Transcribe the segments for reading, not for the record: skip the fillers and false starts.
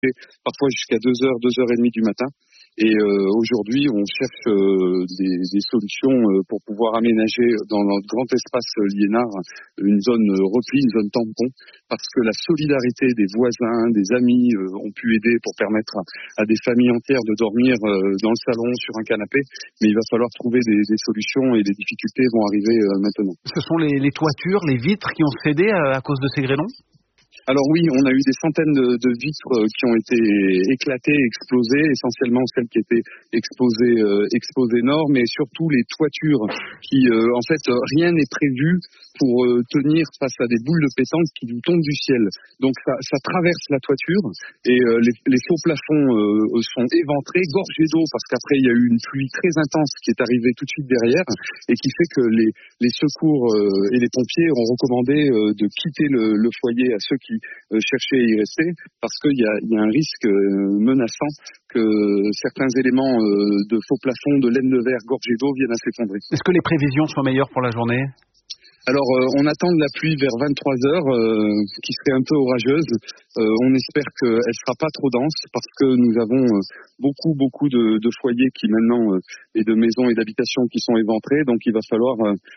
parfois jusqu'à 2h, 2h30 du matin. Et aujourd'hui, on cherche des solutions pour pouvoir aménager dans notre grand espace liénard une zone repli, une zone tampon, parce que la solidarité des voisins, des amis ont pu aider pour permettre à des familles entières de dormir dans le salon sur un canapé. Mais il va falloir trouver des solutions et les difficultés vont arriver maintenant. Ce sont les toitures, les vitres qui ont cédé à cause de ces grêlons ? Alors oui, on a eu des centaines de vitres qui ont été éclatées, explosées, essentiellement celles qui étaient exposées nord, mais surtout les toitures qui, en fait, rien n'est prévu pour tenir face à des boules de pétanque qui nous tombent du ciel. Donc ça traverse la toiture et les faux plafonds sont éventrés, gorgés d'eau, parce qu'après il y a eu une pluie très intense qui est arrivée tout de suite derrière et qui fait que les secours et les pompiers ont recommandé de quitter le foyer à ceux qui cherchaient à y rester, parce qu'il y a un risque menaçant que certains éléments de faux plafonds, de laine de verre gorgés d'eau viennent à s'effondrer. Est-ce que les prévisions sont meilleures pour la journée ? Alors, on attend de la pluie vers 23h, qui serait un peu orageuse. On espère qu'elle sera pas trop dense, parce que nous avons beaucoup de foyers qui maintenant et de maisons et d'habitations qui sont éventrés. Donc, il va falloir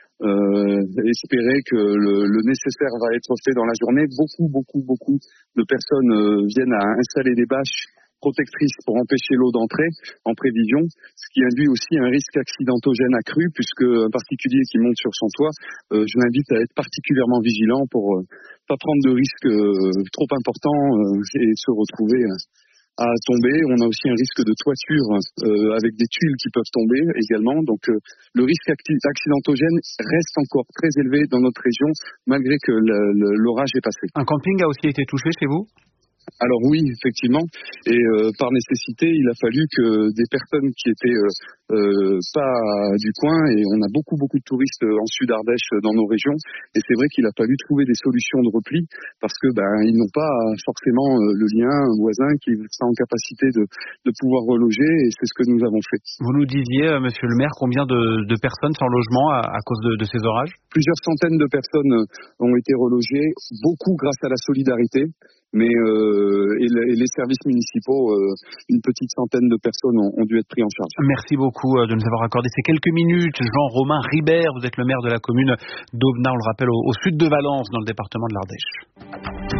espérer que le nécessaire va être fait dans la journée. Beaucoup de personnes viennent à installer des bâches protectrices pour empêcher l'eau d'entrer en prévision, ce qui induit aussi un risque accidentogène accru, puisque un particulier qui monte sur son toit, je l'invite à être particulièrement vigilant pour pas prendre de risques trop importants et se retrouver à tomber. On a aussi un risque de toiture avec des tuiles qui peuvent tomber également. Donc le risque accidentogène reste encore très élevé dans notre région, malgré que l'orage est passé. Un camping a aussi été touché chez vous ? Alors oui, effectivement, et par nécessité, il a fallu que des personnes qui étaient pas du coin, et on a beaucoup de touristes en Sud-Ardèche dans nos régions, et c'est vrai qu'il a fallu trouver des solutions de repli, parce que ils n'ont pas forcément le lien, un voisin qui sera en capacité de pouvoir reloger, et c'est ce que nous avons fait. Vous nous disiez, monsieur le maire, combien de personnes sans logement à cause de ces orages ? Plusieurs centaines de personnes ont été relogées, beaucoup grâce à la solidarité. Mais les services municipaux, une petite centaine de personnes ont dû être pris en charge. Merci beaucoup de nous avoir accordé ces quelques minutes. Jean-Romain Ribert, vous êtes le maire de la commune d'Aubenas, on le rappelle, au sud de Valence, dans le département de l'Ardèche.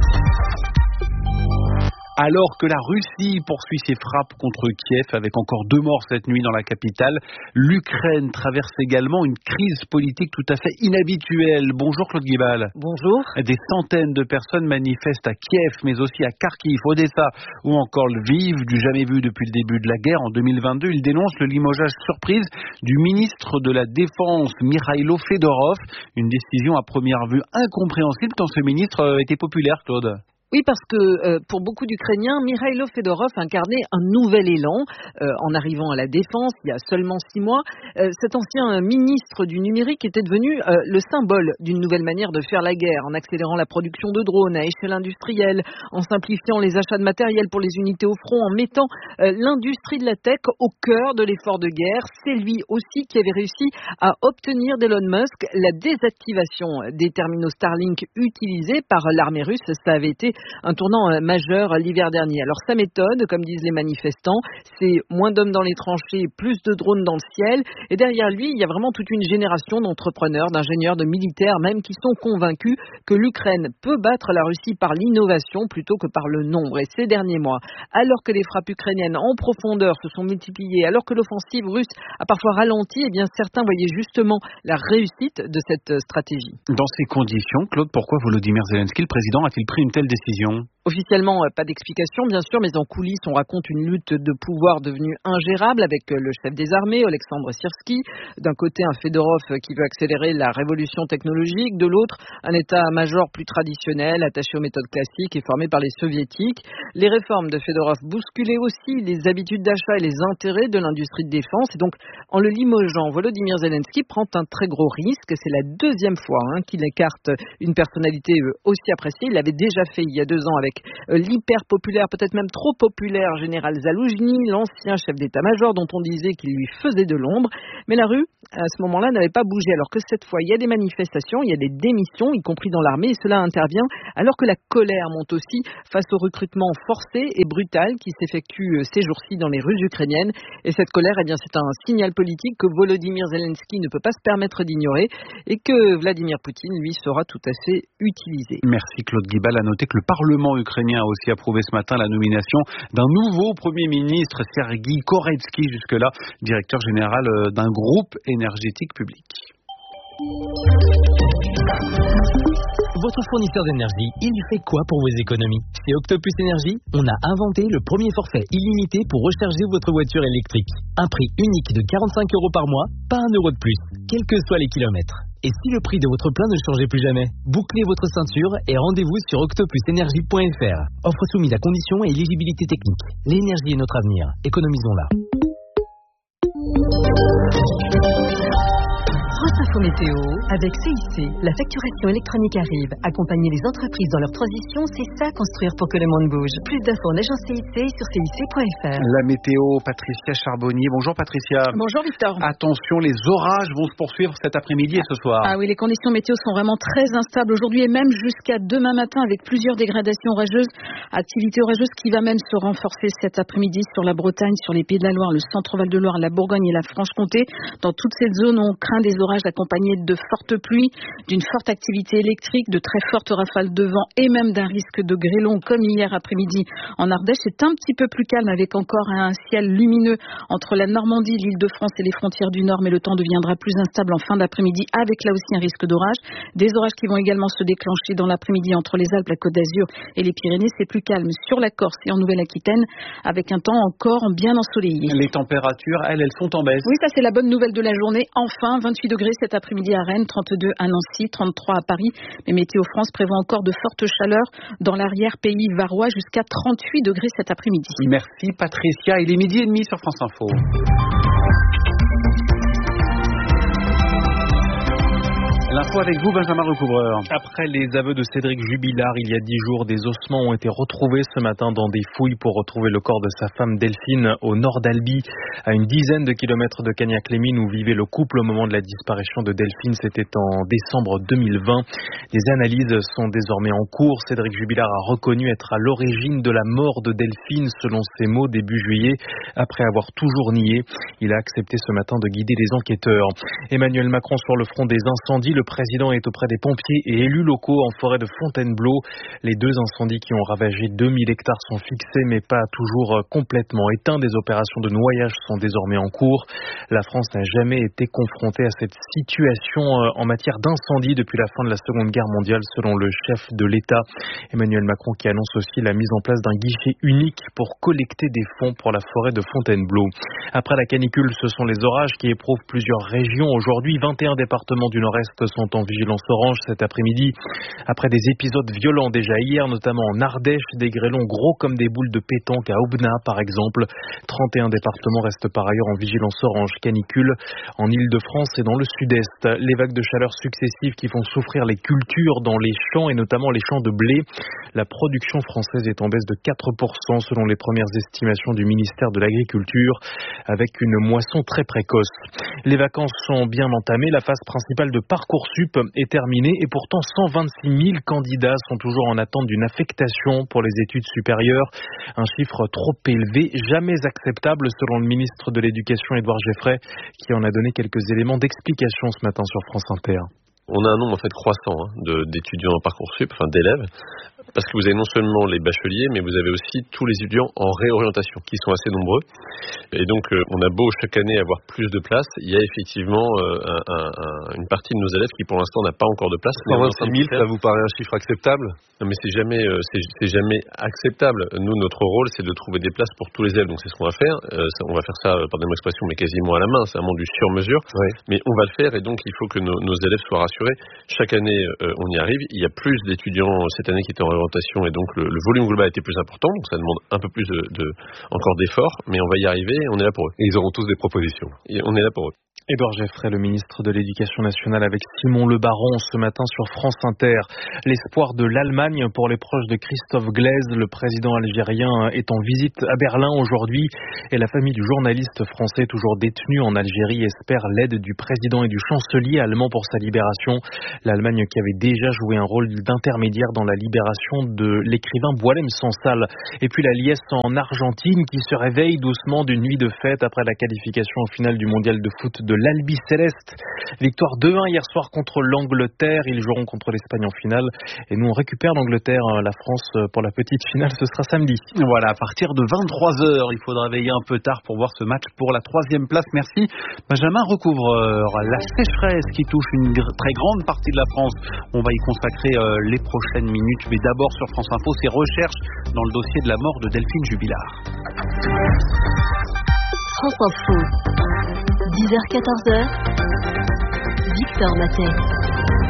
Alors que la Russie poursuit ses frappes contre Kiev avec encore 2 morts cette nuit dans la capitale, l'Ukraine traverse également une crise politique tout à fait inhabituelle. Bonjour Claude Guibal. Bonjour. Des centaines de personnes manifestent à Kiev, mais aussi à Kharkiv, Odessa ou encore Lviv, du jamais vu depuis le début de la guerre en 2022. Ils dénoncent le limogeage surprise du ministre de la Défense, Mikhailo Fedorov. Une décision à première vue incompréhensible tant ce ministre était populaire, Claude. Oui, parce que pour beaucoup d'Ukrainiens, Mikhailo Fedorov incarnait un nouvel élan en arrivant à la défense il y a seulement 6 mois. Cet ancien ministre du numérique était devenu le symbole d'une nouvelle manière de faire la guerre, en accélérant la production de drones à échelle industrielle, en simplifiant les achats de matériel pour les unités au front, en mettant l'industrie de la tech au cœur de l'effort de guerre. C'est lui aussi qui avait réussi à obtenir d'Elon Musk la désactivation des terminaux Starlink utilisés par l'armée russe. Ça avait été un tournant majeur l'hiver dernier. Alors sa méthode, comme disent les manifestants, c'est moins d'hommes dans les tranchées, plus de drones dans le ciel. Et derrière lui, il y a vraiment toute une génération d'entrepreneurs, d'ingénieurs, de militaires même, qui sont convaincus que l'Ukraine peut battre la Russie par l'innovation plutôt que par le nombre. Et ces derniers mois, alors que les frappes ukrainiennes en profondeur se sont multipliées, alors que l'offensive russe a parfois ralenti, eh bien certains voyaient justement la réussite de cette stratégie. Dans ces conditions, Claude, pourquoi Volodymyr Zelensky, le président, a-t-il pris une telle décision ? Officiellement, pas d'explication, bien sûr, mais en coulisses, on raconte une lutte de pouvoir devenue ingérable avec le chef des armées, Alexandre Syrsky. D'un côté, un Fedorov qui veut accélérer la révolution technologique. De l'autre, un état-major plus traditionnel, attaché aux méthodes classiques et formé par les soviétiques. Les réformes de Fedorov bousculaient aussi les habitudes d'achat et les intérêts de l'industrie de défense. Et donc, en le limogeant, Volodymyr Zelensky prend un très gros risque. C'est la 2e fois qu'il écarte une personnalité aussi appréciée. Il l'avait déjà fait il y a 2 ans avec avec l'hyper populaire, peut-être même trop populaire général Zaloujny, l'ancien chef d'état-major dont on disait qu'il lui faisait de l'ombre. Mais la rue, à ce moment-là, n'avait pas bougé, alors que cette fois, il y a des manifestations, il y a des démissions, y compris dans l'armée, et cela intervient alors que la colère monte aussi face au recrutement forcé et brutal qui s'effectue ces jours-ci dans les rues ukrainiennes. Et cette colère, eh bien, c'est un signal politique que Volodymyr Zelensky ne peut pas se permettre d'ignorer et que Vladimir Poutine, lui, saura tout à fait utiliser. Merci Claude Guibal. À noter que le Parlement ukrainien a aussi approuvé ce matin la nomination d'un nouveau Premier ministre, Sergueï Koretsky, jusque-là directeur général d'un groupe énergétique public. Votre fournisseur d'énergie, il fait quoi pour vos économies? Chez Octopus Énergie, on a inventé le premier forfait illimité pour recharger votre voiture électrique. Un prix unique de 45 € par mois, pas 1 € de plus, quels que soient les kilomètres. Et si le prix de votre plein ne changeait plus jamais, bouclez votre ceinture et rendez-vous sur octopusenergie.fr. Offre soumise à conditions et éligibilité technique. L'énergie est notre avenir, économisons-la. France Info Météo, avec CIC, la facturation électronique arrive. Accompagner les entreprises dans leur transition, c'est ça construire pour que le monde bouge. Plus d'infos en agence CIC sur cic.fr. La météo, Patricia Charbonnier. Bonjour Patricia. Bonjour Victor. Attention, les orages vont se poursuivre cet après-midi et ce soir. Ah oui, les conditions météo sont vraiment très instables aujourd'hui et même jusqu'à demain matin avec plusieurs dégradations orageuses. Activité orageuse qui va même se renforcer cet après-midi sur la Bretagne, sur les Pays de la Loire, le centre-val de Loire, la Bourgogne et la Franche-Comté. Dans toute cette zone, on craint des orages accompagnés de fortes pluies, d'une forte activité électrique, de très fortes rafales de vent et même d'un risque de grêlons comme hier après-midi en Ardèche. C'est un petit peu plus calme avec encore un ciel lumineux entre la Normandie, l'Île-de-France et les frontières du Nord, mais le temps deviendra plus instable en fin d'après-midi avec là aussi un risque d'orage. Des orages qui vont également se déclencher dans l'après-midi entre les Alpes, la Côte d'Azur et les Pyrénées. C'est plus calme sur la Corse et en Nouvelle-Aquitaine avec un temps encore bien ensoleillé. Les températures, elles sont en baisse. Oui, ça c'est la bonne nouvelle de la journée. Enfin, 28 degrés cet après-midi à Rennes, 32 à Nancy, 33 à Paris. Mais Météo France prévoit encore de fortes chaleurs dans l'arrière-pays varois jusqu'à 38 degrés cet après-midi. Merci Patricia. Il est 12h30 sur France Info. L'info avec vous, Benjamin Recouvreur. Après les aveux de Cédric Jubilard, il y a 10 jours, des ossements ont été retrouvés ce matin dans des fouilles pour retrouver le corps de sa femme Delphine au nord d'Albi, à une dizaine de kilomètres de Cagnac-les-Mines où vivait le couple au moment de la disparition de Delphine. C'était en décembre 2020. Des analyses sont désormais en cours. Cédric Jubilard a reconnu être à l'origine de la mort de Delphine, selon ses mots, début juillet, après avoir toujours nié. Il a accepté ce matin de guider les enquêteurs. Emmanuel Macron sur le front des incendies. Le président est auprès des pompiers et élus locaux en forêt de Fontainebleau. Les 2 incendies qui ont ravagé 2000 hectares sont fixés mais pas toujours complètement éteints. Des opérations de noyage sont désormais en cours. La France n'a jamais été confrontée à cette situation en matière d'incendie depuis la fin de la Seconde Guerre mondiale, selon le chef de l'État. Emmanuel Macron qui annonce aussi la mise en place d'un guichet unique pour collecter des fonds pour la forêt de Fontainebleau. Après la canicule, ce sont les orages qui éprouvent plusieurs régions. Aujourd'hui, 21 départements du Nord-Est sont en vigilance orange cet après-midi. Après des épisodes violents déjà hier, notamment en Ardèche, des grêlons gros comme des boules de pétanque à Aubenas par exemple. 31 départements restent par ailleurs en vigilance orange canicule en Île-de-France et dans le Sud-Est. Les vagues de chaleur successives qui font souffrir les cultures dans les champs et notamment les champs de blé. La production française est en baisse de 4% selon les premières estimations du ministère de l'Agriculture, avec une moisson très précoce. Les vacances sont bien entamées. La phase principale de Parcoursup est terminée et pourtant 126 000 candidats sont toujours en attente d'une affectation pour les études supérieures. Un chiffre trop élevé, jamais acceptable selon le ministre de l'Éducation Édouard Geffray, qui en a donné quelques éléments d'explication ce matin sur France Inter. On a un nombre en fait croissant d'étudiants en Parcoursup, d'élèves, parce que vous avez non seulement les bacheliers, mais vous avez aussi tous les étudiants en réorientation, qui sont assez nombreux. Et donc, on a beau chaque année avoir plus de places, il y a effectivement une partie de nos élèves qui pour l'instant n'a pas encore de place. 125 000, ça vous paraît un chiffre acceptable ? Non, mais c'est jamais acceptable. Nous, notre rôle, c'est de trouver des places pour tous les élèves. Donc, c'est ce qu'on va faire. On va faire ça, pardonnez-moi l'expression, mais quasiment à la main. C'est vraiment du sur-mesure. Oui. Mais on va le faire et donc, il faut que nos élèves soient rassurés. Chaque année, on y arrive. Il y a plus d'étudiants cette année qui étaient en réorientation et donc le volume global était plus important, donc ça demande un peu plus encore d'efforts, mais on va y arriver, on est là pour eux. Et ils auront tous des propositions. Et on est là pour eux. Édouard Geoffrey, le ministre de l'Éducation nationale, avec Simon Le Baron ce matin sur France Inter. L'espoir de l'Allemagne pour les proches de Christophe Glaise, le président algérien, est en visite à Berlin aujourd'hui et la famille du journaliste français toujours détenu en Algérie espère l'aide du président et du chancelier allemand pour sa libération. L'Allemagne qui avait déjà joué un rôle d'intermédiaire dans la libération de l'écrivain Boualem Sansal. Et puis la liesse en Argentine qui se réveille doucement d'une nuit de fête après la qualification au finale du mondial de foot de l'Albi Céleste. Victoire 2-1 hier soir contre l'Angleterre. Ils joueront contre l'Espagne en finale. Et nous, on récupère l'Angleterre. La France, pour la petite finale, ce sera samedi. Voilà, à partir de 23h, il faudra veiller un peu tard pour voir ce match pour la 3e place. Merci. Benjamin Recouvreur. La sécheresse qui touche une très grande partie de la France. On va y consacrer les prochaines minutes. Mais d'abord, sur France Info, ces recherches dans le dossier de la mort de Delphine Jubilard. France Info. 10h-14h, Victor Matet.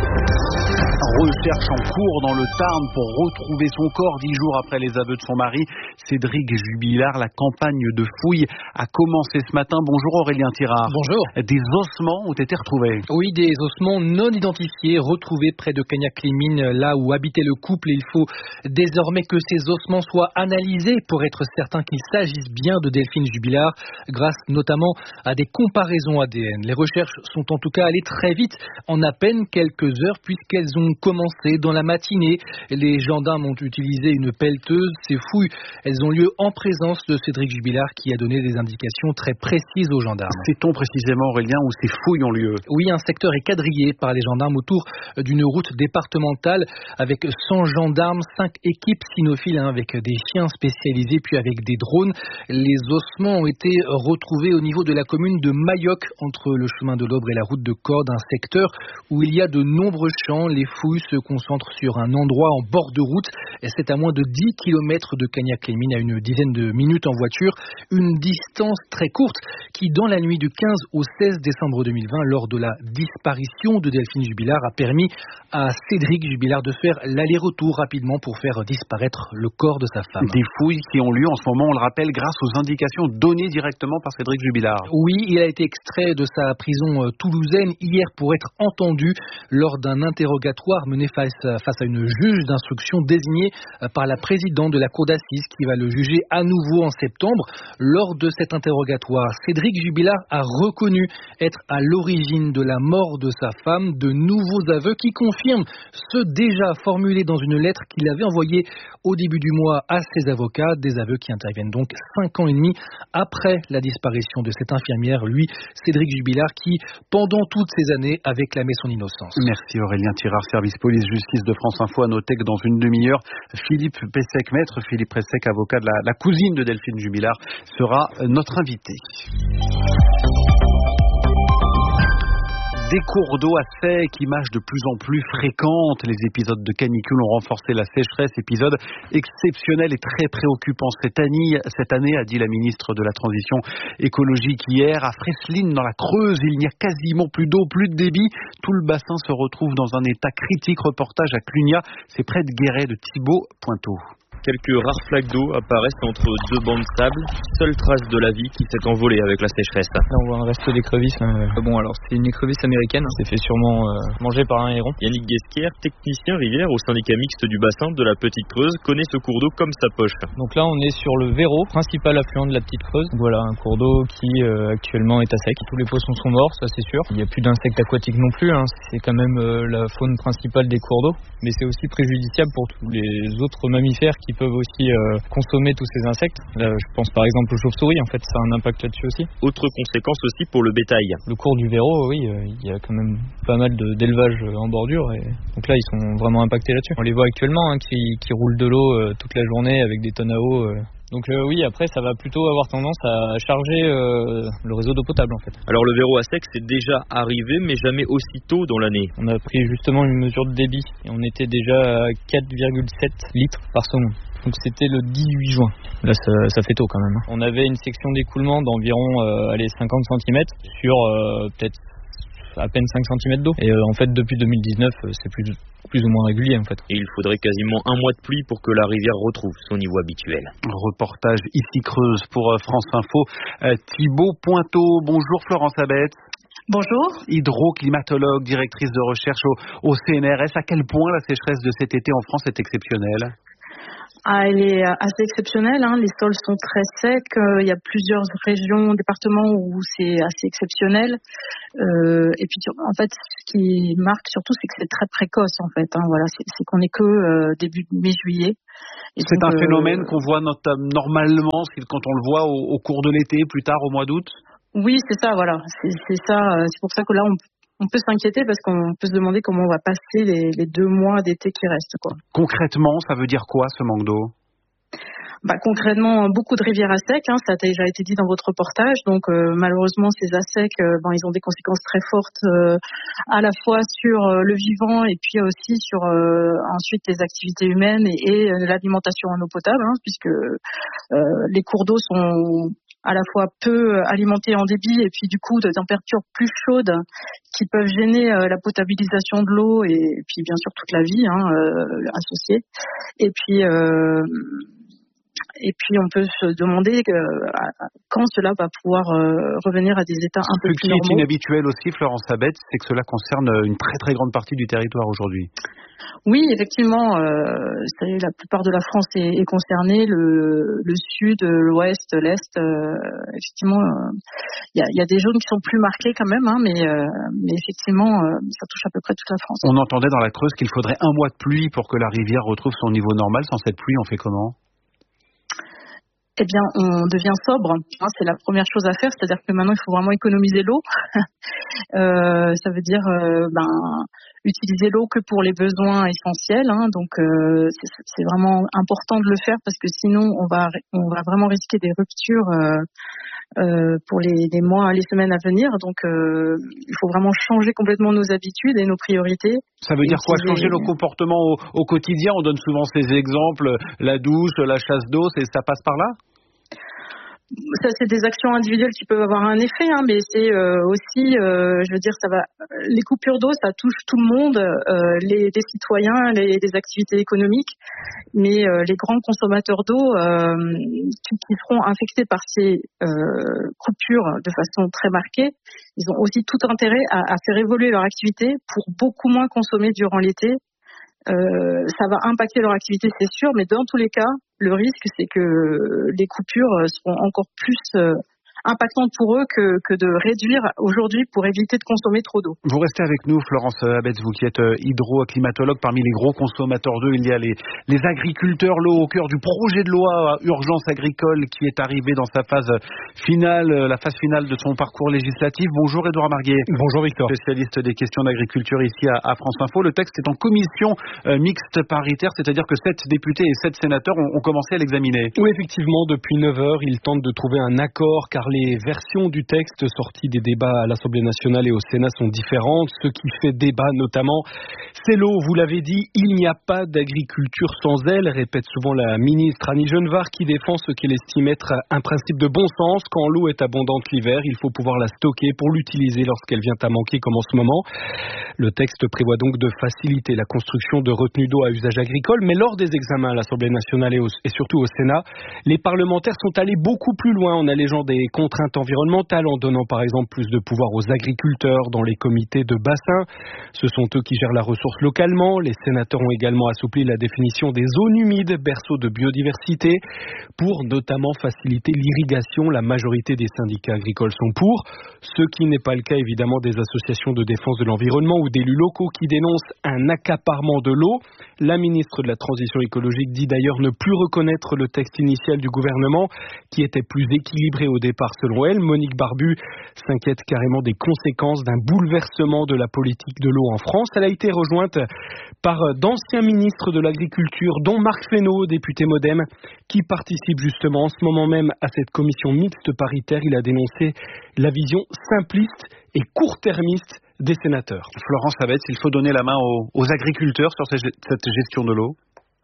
Recherche en cours dans le Tarn pour retrouver son corps 10 jours après les aveux de son mari, Cédric Jubilard. La campagne de fouilles a commencé ce matin. Bonjour Aurélien Tirard. Bonjour. Des ossements ont été retrouvés. Oui, des ossements non identifiés retrouvés près de Cagnac-les-Mines, là où habitait le couple. Et il faut désormais que ces ossements soient analysés pour être certain qu'il s'agisse bien de Delphine Jubilard, grâce notamment à des comparaisons ADN. Les recherches sont en tout cas allées très vite, en à peine quelques heures, puisqu'elles ont commencé dans la matinée. Les gendarmes ont utilisé une pelleteuse. Ces fouilles, elles ont lieu en présence de Cédric Jubilard qui a donné des indications très précises aux gendarmes. Sait-on précisément, Aurélien, où ces fouilles ont lieu? Oui, un secteur est quadrillé par les gendarmes autour d'une route départementale avec 100 gendarmes, 5 équipes cynophiles avec des chiens spécialisés puis avec des drones. Les ossements ont été retrouvés au niveau de la commune de Mayoc, entre le chemin de l'Aubre et la route de Cordes, un secteur où il y a de nombreux champs. Les fouilles se concentrent sur un endroit en bord de route. Et c'est à moins de 10 km de Cagnac-les-Mines, à une dizaine de minutes en voiture. Une distance très courte qui, dans la nuit du 15 au 16 décembre 2020, lors de la disparition de Delphine Jubilard, a permis à Cédric Jubilard de faire l'aller-retour rapidement pour faire disparaître le corps de sa femme. Des fouilles qui ont lieu en ce moment, on le rappelle, grâce aux indications données directement par Cédric Jubilard. Oui, il a été extrait de sa prison toulousaine hier pour être entendu lors d'un interrogatoire mené face à une juge d'instruction désignée par la présidente de la cour d'assises qui va le juger à nouveau en septembre. Lors de cet interrogatoire, Cédric Jubilard a reconnu être à l'origine de la mort de sa femme. De nouveaux aveux qui confirment ceux déjà formulés dans une lettre qu'il avait envoyée au début du mois à ses avocats. Des aveux qui interviennent donc 5 ans et demi après la disparition de cette infirmière, lui, Cédric Jubilard, qui, pendant toutes ces années, avait clamé son innocence. Merci Aurélien Tirard, service police-justice de France Info. À noter que dans une demi-heure, Philippe Pessec, maître Philippe Pessec, avocat de la cousine de Delphine Jubilard, sera notre invité. Des cours d'eau à sec, images de plus en plus fréquentes. Les épisodes de canicule ont renforcé la sécheresse. Épisode exceptionnel et très préoccupant cette année, a dit la ministre de la Transition écologique hier. À Fresline, dans la Creuse, il n'y a quasiment plus d'eau, plus de débit. Tout le bassin se retrouve dans un état critique. Reportage à Clunia, c'est près de Guéret, de Thibaut Pointeau. Quelques rares flaques d'eau apparaissent entre deux bancs de sable, seule trace de la vie qui s'est envolée avec la sécheresse. Là on voit un reste d'écrevisse. Bon alors c'est une écrevisse américaine, c'est fait sûrement manger par un héron. Yannick Guesquière, technicien rivière au syndicat mixte du bassin de la Petite Creuse, connaît ce cours d'eau comme sa poche. Donc là on est sur le Véro, principal affluent de la Petite Creuse. Voilà un cours d'eau qui actuellement est à sec. Tous les poissons sont morts, ça c'est sûr. Il n'y a plus d'insectes aquatiques non plus, c'est quand même la faune principale des cours d'eau. Mais c'est aussi préjudiciable pour tous les autres mammifères qui peuvent aussi consommer tous ces insectes. Là, je pense par exemple aux chauves-souris, en fait, ça a un impact là-dessus aussi. Autre conséquence aussi pour le bétail. Le cours du Véro, oui, il y a quand même pas mal d'élevage en bordure, et donc là, ils sont vraiment impactés là-dessus. On les voit actuellement qui roulent de l'eau toute la journée avec des tonnes à eau. Donc oui, après ça va plutôt avoir tendance à charger le réseau d'eau potable en fait. Alors le Véro à sec c'est déjà arrivé mais jamais aussi tôt dans l'année. On a pris justement une mesure de débit et on était déjà à 4,7 litres par seconde. Donc c'était le 18 juin. Là ça fait tôt quand même. On avait une section d'écoulement d'environ 50 cm sur peut-être à peine 5 cm d'eau. Et en fait, depuis 2019, c'est plus ou moins régulier en fait. Et il faudrait quasiment un mois de pluie pour que la rivière retrouve son niveau habituel. Reportage ici Creuse pour France Info. Thibaut Pointeau. Bonjour Florence Abetz. Bonjour. Hydroclimatologue, directrice de recherche au CNRS. À quel point la sécheresse de cet été en France est exceptionnelle ? Elle est assez exceptionnelle. Les sols sont très secs. Il y a plusieurs régions, départements où c'est assez exceptionnel. Et puis, en fait, ce qui marque surtout, c'est que c'est très précoce, en fait. Voilà, c'est qu'on n'est que début mai-juillet. C'est un phénomène qu'on voit normalement quand on le voit au cours de l'été, plus tard au mois d'août. Oui, c'est ça. Voilà, c'est ça. C'est pour ça que là, on peut s'inquiéter parce qu'on peut se demander comment on va passer les 2 mois d'été qui restent, quoi. Concrètement, ça veut dire quoi ce manque d'eau ? Concrètement, beaucoup de rivières à sec, ça a déjà été dit dans votre reportage. Donc malheureusement, ces à sec, ils ont des conséquences très fortes à la fois sur le vivant et puis aussi sur ensuite les activités humaines et l'alimentation en eau potable, puisque les cours d'eau sont à la fois peu alimentés en débit et puis du coup de températures plus chaudes qui peuvent gêner la potabilisation de l'eau et puis bien sûr toute la vie associée. Et puis on peut se demander quand cela va pouvoir revenir à des états un peu plus normaux. Ce qui est inhabituel aussi, Florence Abetz, c'est que cela concerne une très très grande partie du territoire aujourd'hui. Oui, effectivement, la plupart de la France est concernée, le sud, l'ouest, l'est. Effectivement, il y a des zones qui sont plus marquées quand même, mais effectivement, ça touche à peu près toute la France. On entendait dans la Creuse qu'il faudrait 1 mois de pluie pour que la rivière retrouve son niveau normal. Sans cette pluie, on fait comment ? Eh bien, on devient sobre. C'est la première chose à faire, c'est-à-dire que maintenant, il faut vraiment économiser l'eau. Ça veut dire utiliser l'eau que pour les besoins essentiels. Donc, c'est vraiment important de le faire parce que sinon, on va vraiment risquer des ruptures pour les mois, les semaines à venir. Donc, il faut vraiment changer complètement nos habitudes et nos priorités. Ça veut dire quoi ? Changer nos comportements au quotidien ? On donne souvent ces exemples, la douche, la chasse d'eau, ça passe par là ? Ça, c'est des actions individuelles qui peuvent avoir un effet, mais c'est aussi, les coupures d'eau, ça touche tout le monde, les citoyens, les activités économiques, mais les grands consommateurs d'eau qui seront infectés par ces coupures de façon très marquée, ils ont aussi tout intérêt à faire évoluer leur activité pour beaucoup moins consommer durant l'été. Ça va impacter leur activité, c'est sûr, mais dans tous les cas, le risque, c'est que les coupures seront encore plus impactantes pour eux que de réduire aujourd'hui pour éviter de consommer trop d'eau. Vous restez avec nous, Florence Abetz, vous qui êtes hydroclimatologue. Parmi les gros consommateurs d'eau, il y a les agriculteurs, l'eau au cœur du projet de loi Urgence agricole qui est arrivé dans sa phase finale, la phase finale de son parcours législatif. Bonjour Édouard Marguet. Bonjour Victor. Spécialiste des questions d'agriculture ici à France Info. Le texte est en commission mixte paritaire, c'est-à-dire que 7 députés et 7 sénateurs ont commencé à l'examiner. Oui, effectivement, depuis 9 heures, ils tentent de trouver un accord car les versions du texte sorties des débats à l'Assemblée nationale et au Sénat sont différentes. Ce qui fait débat notamment, c'est l'eau. Vous l'avez dit, il n'y a pas d'agriculture sans elle, répète souvent la ministre Annie Genevard qui défend ce qu'elle estime être un principe de bon sens. Quand l'eau est abondante l'hiver, il faut pouvoir la stocker pour l'utiliser lorsqu'elle vient à manquer comme en ce moment. Le texte prévoit donc de faciliter la construction de retenues d'eau à usage agricole, mais lors des examens à l'Assemblée nationale et surtout au Sénat, les parlementaires sont allés beaucoup plus loin en allégeant des contraintes environnementales, en donnant par exemple plus de pouvoir aux agriculteurs dans les comités de bassin. Ce sont eux qui gèrent la ressource localement. Les sénateurs ont également assoupli la définition des zones humides, berceaux de biodiversité, pour notamment faciliter l'irrigation. La majorité des syndicats agricoles sont pour, ce qui n'est pas le cas évidemment des associations de défense de l'environnement ou d'élus locaux qui dénoncent un accaparement de l'eau. La ministre de la Transition écologique dit d'ailleurs ne plus reconnaître le texte initial du gouvernement qui était plus équilibré au départ selon elle. Monique Barbu s'inquiète carrément des conséquences d'un bouleversement de la politique de l'eau en France. Elle a été rejointe par d'anciens ministres de l'Agriculture, dont Marc Fesneau, député MoDem, qui participe justement en ce moment même à cette commission mixte paritaire. Il a dénoncé la vision simpliste et court-termiste des sénateurs. Florence Abetz, il faut donner la main aux agriculteurs sur cette gestion de l'eau.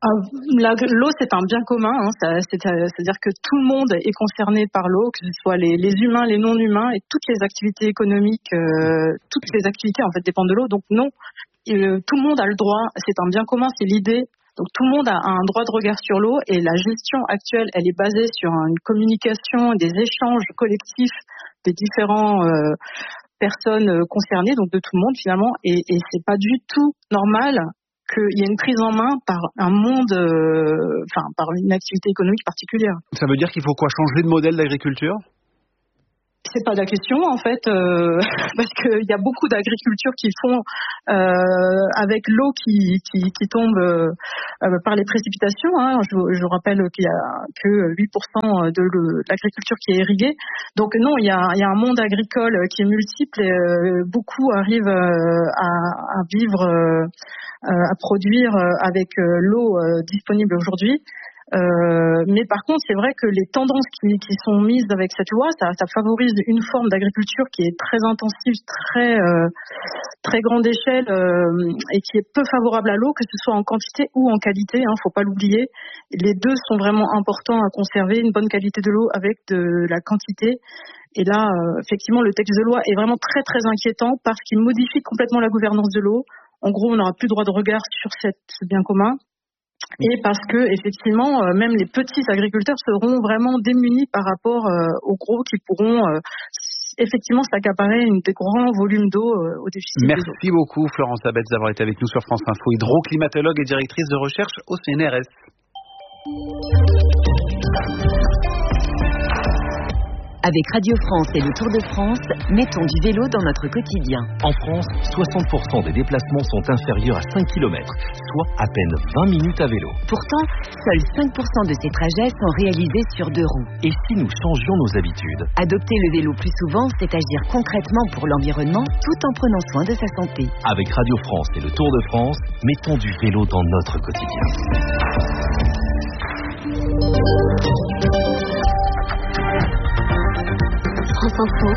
L'eau, c'est un bien commun, hein. C'est-à-dire que tout le monde est concerné par l'eau, que ce soit les humains, les non-humains, et toutes les activités économiques, toutes les activités en fait dépendent de l'eau. Donc non, tout le monde a le droit, c'est un bien commun, c'est l'idée. Donc tout le monde a un droit de regard sur l'eau, et la gestion actuelle, elle est basée sur une communication, des échanges collectifs des différents personnes concernées, donc de tout le monde finalement, et c'est pas du tout normal qu'il y ait une prise en main par un monde, par une activité économique particulière. Ça veut dire qu'il faut quoi, changer de modèle d'agriculture ? C'est pas la question en fait, parce qu'il y a beaucoup d'agricultures qui font avec l'eau qui tombe par les précipitations. Hein. Je rappelle qu'il y a que 8% de l'agriculture qui est irriguée. Donc non, il y a un monde agricole qui est multiple et beaucoup arrivent à vivre, à produire avec l'eau disponible aujourd'hui. Mais par contre, c'est vrai que les tendances qui sont mises avec cette loi, ça favorise une forme d'agriculture qui est très intensive, très grande échelle, et qui est peu favorable à l'eau, que ce soit en quantité ou en qualité. Faut pas l'oublier. Les deux sont vraiment importants à conserver, une bonne qualité de l'eau avec de la quantité. Et là, effectivement, le texte de loi est vraiment très très inquiétant parce qu'il modifie complètement la gouvernance de l'eau. En gros, on n'aura plus droit de regard sur ce bien commun. Et parce que effectivement, même les petits agriculteurs seront vraiment démunis par rapport aux gros qui pourront effectivement s'accaparer des grands volumes d'eau au déficit. Merci beaucoup Florence Abetz d'avoir été avec nous sur France Info, hydroclimatologue et directrice de recherche au CNRS. Avec Radio France et le Tour de France, mettons du vélo dans notre quotidien. En France, 60% des déplacements sont inférieurs à 5 km, soit à peine 20 minutes à vélo. Pourtant, seuls 5% de ces trajets sont réalisés sur 2 roues. Et si nous changions nos habitudes ? Adopter le vélo plus souvent, c'est agir concrètement pour l'environnement tout en prenant soin de sa santé. Avec Radio France et le Tour de France, mettons du vélo dans notre quotidien. France Info,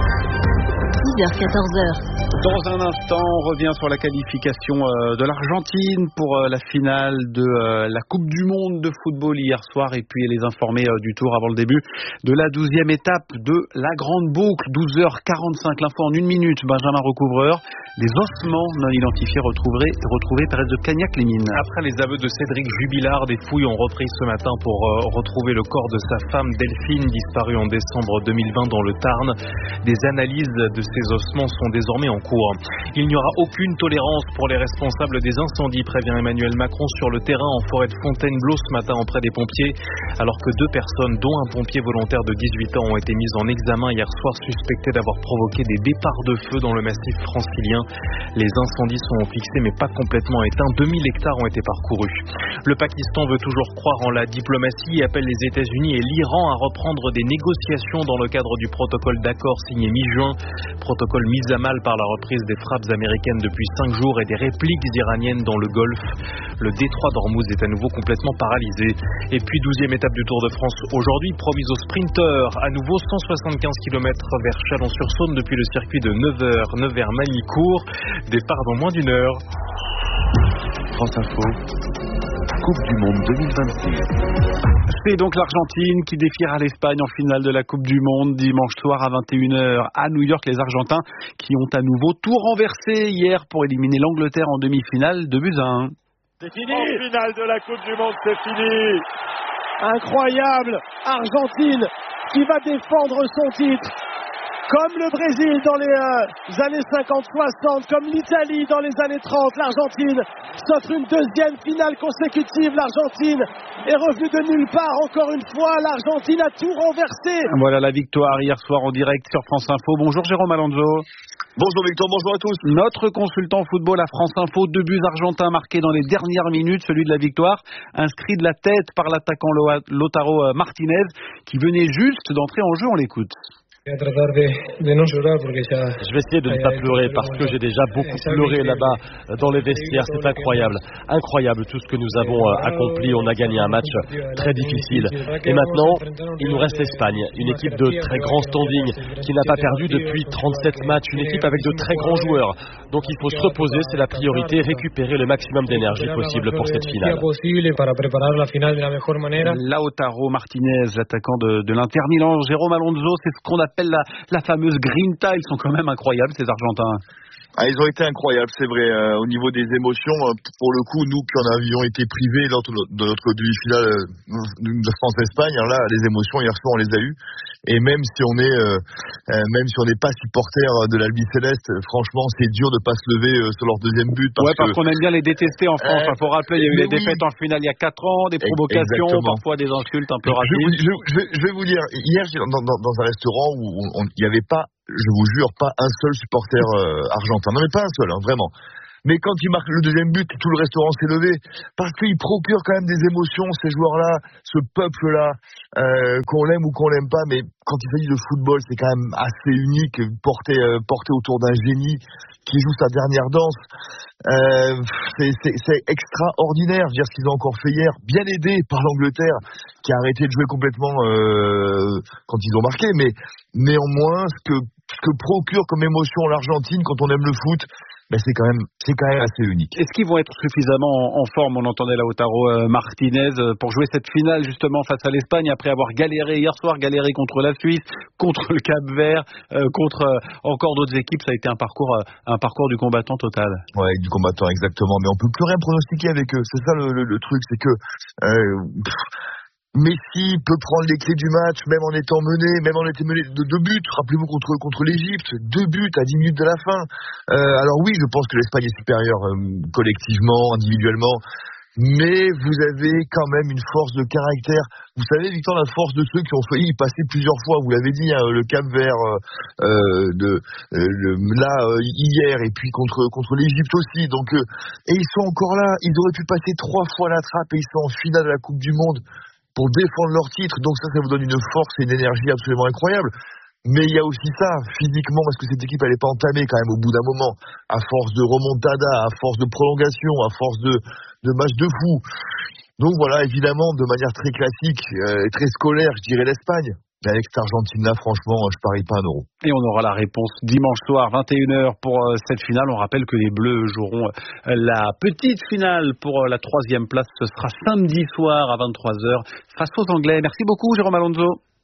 10h-14h. Dans un instant, on revient sur la qualification de l'Argentine pour la finale de la Coupe du Monde de football hier soir, et puis les informés du Tour avant le début de la 12e étape de la Grande Boucle. 12h45, l'info en 1 minute. Benjamin Recouvreur, des ossements non identifiés retrouvés près de Cagnac-les-Mines. Après les aveux de Cédric Jubilard, des fouilles ont repris ce matin pour retrouver le corps de sa femme Delphine, disparue en décembre 2020 dans le Tarn. Des analyses de ces ossements sont désormais en cours. Il n'y aura aucune tolérance pour les responsables des incendies, prévient Emmanuel Macron sur le terrain en forêt de Fontainebleau ce matin auprès des pompiers, alors que 2 personnes, dont un pompier volontaire de 18 ans, ont été mises en examen hier soir, suspectées d'avoir provoqué des départs de feu dans le massif francilien. Les incendies sont fixés mais pas complètement éteints. 2000 hectares ont été parcourus. Le Pakistan veut toujours croire en la diplomatie et appelle les États-Unis et l'Iran à reprendre des négociations dans le cadre du protocole d'accord signé mi-juin. Protocole mis à mal par la reprise des frappes américaines depuis 5 jours et des répliques iraniennes dans le Golfe. Le détroit d'Ormuz est à nouveau complètement paralysé. Et puis 12e étape du Tour de France aujourd'hui, promise aux sprinteurs. À nouveau 175 km vers Chalon-sur-Saône depuis le circuit de Nevers-Magny-Cours. Départ dans moins d'1 heure. France Info, Coupe du Monde 2026. C'est donc l'Argentine qui défiera l'Espagne en finale de la Coupe du Monde dimanche soir à 21h à New York. Les Argentins qui ont à nouveau tout renversé hier pour éliminer l'Angleterre en demi-finale de 2-1. C'est fini. En finale de la Coupe du Monde, c'est fini. Incroyable. Argentine qui va défendre son titre. Comme le Brésil dans les années 50-60, comme l'Italie dans les années 30, l'Argentine s'offre une 2e finale consécutive. L'Argentine est revenue de nulle part. Encore une fois, l'Argentine a tout renversé. Voilà la victoire hier soir en direct sur France Info. Bonjour Jérôme Alonso. Bonjour Victor, bonjour à tous. Notre consultant football à France Info, 2 buts argentins marqués dans les dernières minutes, celui de la victoire, inscrit de la tête par l'attaquant Lautaro Martinez, qui venait juste d'entrer en jeu. On l'écoute. Je vais essayer de ne pas pleurer parce que j'ai déjà beaucoup pleuré là-bas dans les vestiaires. C'est incroyable, incroyable tout ce que nous avons accompli. On a gagné un match très difficile. Et maintenant, il nous reste l'Espagne, une équipe de très grand standing qui n'a pas perdu depuis 37 matchs, une équipe avec de très grands joueurs. Donc il faut se reposer, c'est la priorité, récupérer le maximum d'énergie possible pour cette finale. Lautaro Martinez, l'attaquant de l'Inter Milan, Jérôme Alonso, c'est ce qu'on appelle la fameuse grinta. Ils sont quand même incroyables, ces Argentins. Ils ont été incroyables, c'est vrai. Au niveau des émotions, pour le coup, nous qui en avions été privés lors de notre demi-finale de France-Espagne, alors là, les émotions hier soir, on les a eues. Et même si on n'est pas supporter de l'Albi Céleste, franchement, c'est dur de pas se lever sur leur deuxième but. Parce qu'on aime bien les détester en France. Il faut rappeler, il y a eu des défaites en finale il y a 4 ans, des provocations, parfois des insultes un peu rapides. Je vais vous dire, hier, dans un restaurant où il n'y avait pas, je vous jure, pas un seul supporter argentin. Non mais pas un seul, vraiment. Mais quand il marque le deuxième but, tout le restaurant s'est levé. Parce qu'il procure quand même des émotions, ces joueurs-là, ce peuple-là, qu'on l'aime ou qu'on l'aime pas. Mais quand il s'agit de football, c'est quand même assez unique, porté autour d'un génie qui joue sa dernière danse. C'est extraordinaire. Je veux dire, ce qu'ils ont encore fait hier, bien aidé par l'Angleterre, qui a arrêté de jouer complètement quand ils ont marqué. Mais néanmoins, ce que procure comme émotion l'Argentine quand on aime le foot, c'est quand même assez unique. Est-ce qu'ils vont être suffisamment en forme? On entendait Lautaro Martinez pour jouer cette finale justement face à l'Espagne après avoir galéré hier soir, contre la Suisse, contre le Cap-Vert, contre encore d'autres équipes. Ça a été un parcours du combattant total. Ouais, du combattant exactement. Mais on peut plus rien pronostiquer avec eux. C'est ça le truc, c'est que Messi peut prendre les clés du match, même en étant mené, de 2 buts. Rappelez-vous contre l'Égypte, 2 buts à 10 minutes de la fin. Alors oui, je pense que l'Espagne est supérieure collectivement, individuellement, mais vous avez quand même une force de caractère. Vous savez, Victor, la force de ceux qui ont failli y passer plusieurs fois. Vous l'avez dit, le Cap-Vert hier, et puis contre l'Égypte aussi. Donc, et ils sont encore là. Ils auraient pu passer 3 fois la trappe et ils sont en finale de la Coupe du Monde pour défendre leur titre. Donc ça vous donne une force et une énergie absolument incroyable. Mais il y a aussi ça, physiquement, parce que cette équipe, elle n'est pas entamée quand même au bout d'un moment, à force de remontada, à force de prolongation, à force de matchs de fou. Donc voilà, évidemment, de manière très classique, très scolaire, je dirais l'Espagne. Mais avec cette Argentine-là, franchement, je parie pas un euro. Et on aura la réponse dimanche soir, 21h pour cette finale. On rappelle que les Bleus joueront la petite finale pour la 3e place. Ce sera samedi soir à 23h face aux Anglais. Merci beaucoup, Jérôme Alonso.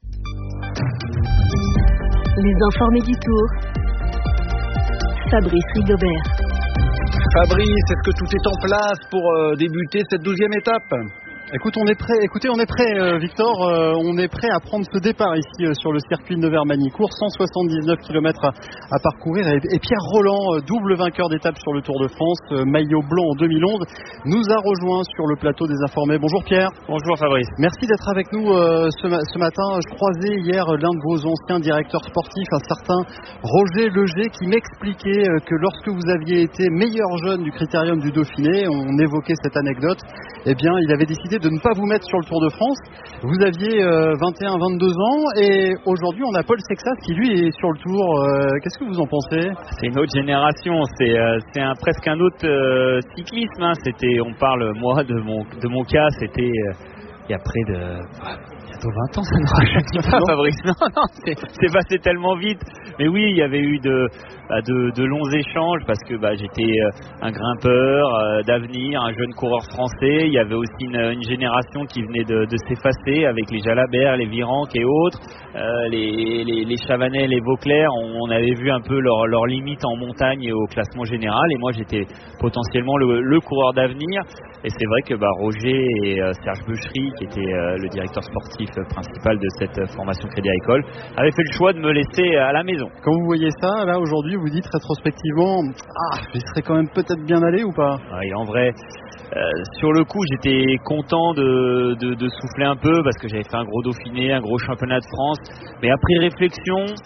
Les informés du Tour. Fabrice Rigobert. Fabrice, est-ce que tout est en place pour débuter cette 12e étape ? Écoutez, on est prêt, Victor. On est prêt à prendre ce départ ici sur le circuit de Nevers-Manicourt. 179 km à parcourir. Et Pierre Rolland, double vainqueur d'étape sur le Tour de France, maillot blanc en 2011, nous a rejoint sur le plateau des Informés. Bonjour Pierre. Bonjour Fabrice. Merci d'être avec nous ce matin. Je croisais hier l'un de vos anciens directeurs sportifs, un certain Roger Leger, qui m'expliquait que lorsque vous aviez été meilleur jeune du Critérium du Dauphiné, on évoquait cette anecdote, eh bien il avait décidé de ne pas vous mettre sur le Tour de France. Vous aviez 21-22 ans et aujourd'hui on a Paul Sexas qui lui est sur le Tour. Qu'est-ce que vous en pensez? C'est une autre génération, c'est presque un autre cyclisme. On parle, moi, de mon cas, c'était il y a près de bientôt 20 ans, ça ne rajeunit pas, Fabrice. Non, c'est passé tellement vite. Mais oui, il y avait eu de longs échanges parce que j'étais un grimpeur d'avenir, un jeune coureur français. Il y avait aussi une génération qui venait de s'effacer avec les Jalabert, les Virenque et autres, les Chavanel, les Vauclair. On avait vu un peu leurs limites en montagne et au classement général, et moi j'étais potentiellement le coureur d'avenir. Et c'est vrai que Roger et Serge Beuchery, qui était le directeur sportif principal de cette formation Crédit Agricole, avaient fait le choix de me laisser à la maison. Quand vous voyez ça, là aujourd'hui, vous dites rétrospectivement, je serais quand même peut-être bien allé ou pas? Oui, en vrai, sur le coup, j'étais content de souffler un peu parce que j'avais fait un gros Dauphiné, un gros championnat de France. Mais après réflexion,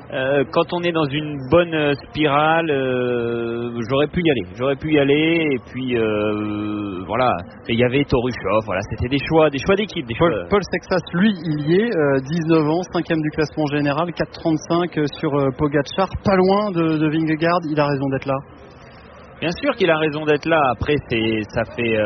quand on est dans une bonne spirale, j'aurais pu y aller, et puis voilà, il y avait Torushov, voilà, c'était des choix d'équipe. Paul Sexas, lui, il y est, 19 ans, 5e du classement général, 4,35 sur Pogačar, pas loin de Vingegaard, il a raison d'être là. Bien sûr qu'il a raison d'être là, après ça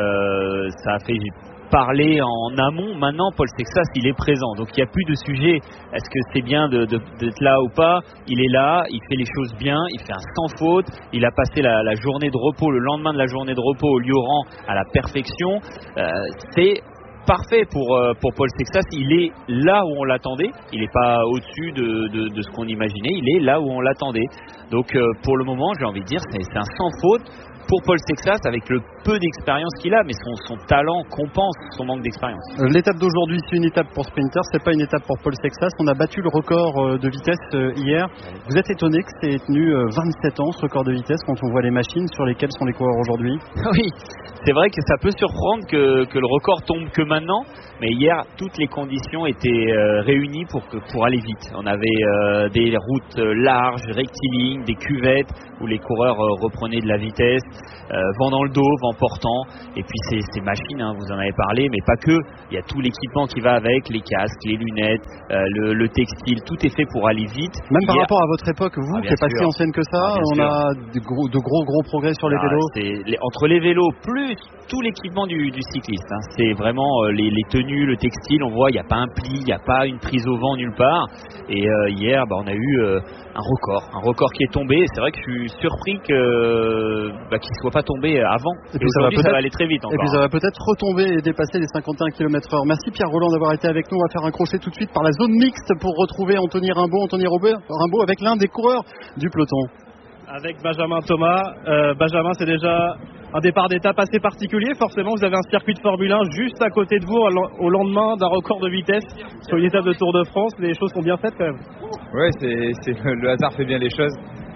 a fait parler en amont. Maintenant, Paul Sexas, il est présent, donc il n'y a plus de sujet. Est-ce que c'est bien d'être là ou pas? Il est là, il fait les choses bien, il fait un sans faute. Il a passé la journée de repos, le lendemain de la journée de repos au Lioran à la perfection. C'est parfait pour Paul Sexas. Il est là où on l'attendait. Il n'est pas au-dessus de ce qu'on imaginait. Il est là où on l'attendait. Donc pour le moment, j'ai envie de dire, c'est un sans faute pour Paul Sexas, avec le peu d'expérience qu'il a, mais son talent compense son manque d'expérience. L'étape d'aujourd'hui, c'est une étape pour sprinter, c'est pas une étape pour Paul Sexas. On a battu le record de vitesse hier. Vous êtes étonné que c'est tenu 27 ans, ce record de vitesse, quand on voit les machines sur lesquelles sont les coureurs aujourd'hui? Oui, c'est vrai que ça peut surprendre que le record tombe que maintenant, mais hier, toutes les conditions étaient réunies pour aller vite. On avait des routes larges, rectilignes, des cuvettes où les coureurs reprenaient de la vitesse, vent dans le dos, vent portant, et puis ces machines, hein, vous en avez parlé, mais pas que. Il y a tout l'équipement qui va avec, les casques, les lunettes, le textile, tout est fait pour aller vite. Même par rapport à votre époque, vous, qui n'êtes pas si ancienne que ça, on a de gros progrès sur les vélos. Entre les vélos plus tout l'équipement du cycliste, hein, c'est vraiment les tenues, le textile, on voit, il n'y a pas un pli, il n'y a pas une prise au vent nulle part. Et hier, on a eu un record qui est tombé. C'est vrai que je suis surpris qu'il ne soit pas tombé avant. Et puis aujourd'hui, ça va aller très vite encore. Et puis ça va peut-être retomber et dépasser les 51 km/h. Merci Pierre Rolland d'avoir été avec nous. On va faire un crochet tout de suite par la zone mixte pour retrouver Anthony Rimbaud avec l'un des coureurs du peloton. Avec Benjamin Thomas. Benjamin, c'est déjà un départ d'étape assez particulier. Forcément, vous avez un circuit de Formule 1 juste à côté de vous au lendemain d'un record de vitesse sur une étape de Tour de France. Les choses sont bien faites quand même. Oui, le hasard fait bien les choses.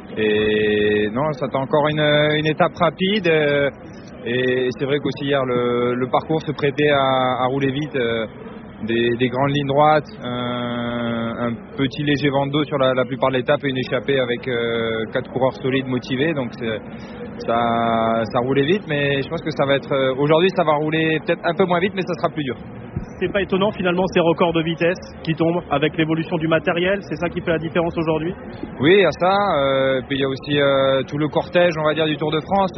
Et non, ça attend encore une étape rapide. Et c'est vrai qu'aussi hier, le parcours se prêtait à rouler vite. Des grandes lignes droites, un petit léger vent d'eau sur la plupart de l'étape et une échappée avec 4 coureurs solides motivés, donc ça roulait vite, mais je pense que ça va être aujourd'hui ça va rouler peut-être un peu moins vite, mais ça sera plus dur. C'est pas étonnant finalement ces records de vitesse qui tombent avec l'évolution du matériel, c'est ça qui fait la différence aujourd'hui? Oui, il y a ça, puis il y a aussi tout le cortège, on va dire, du Tour de France.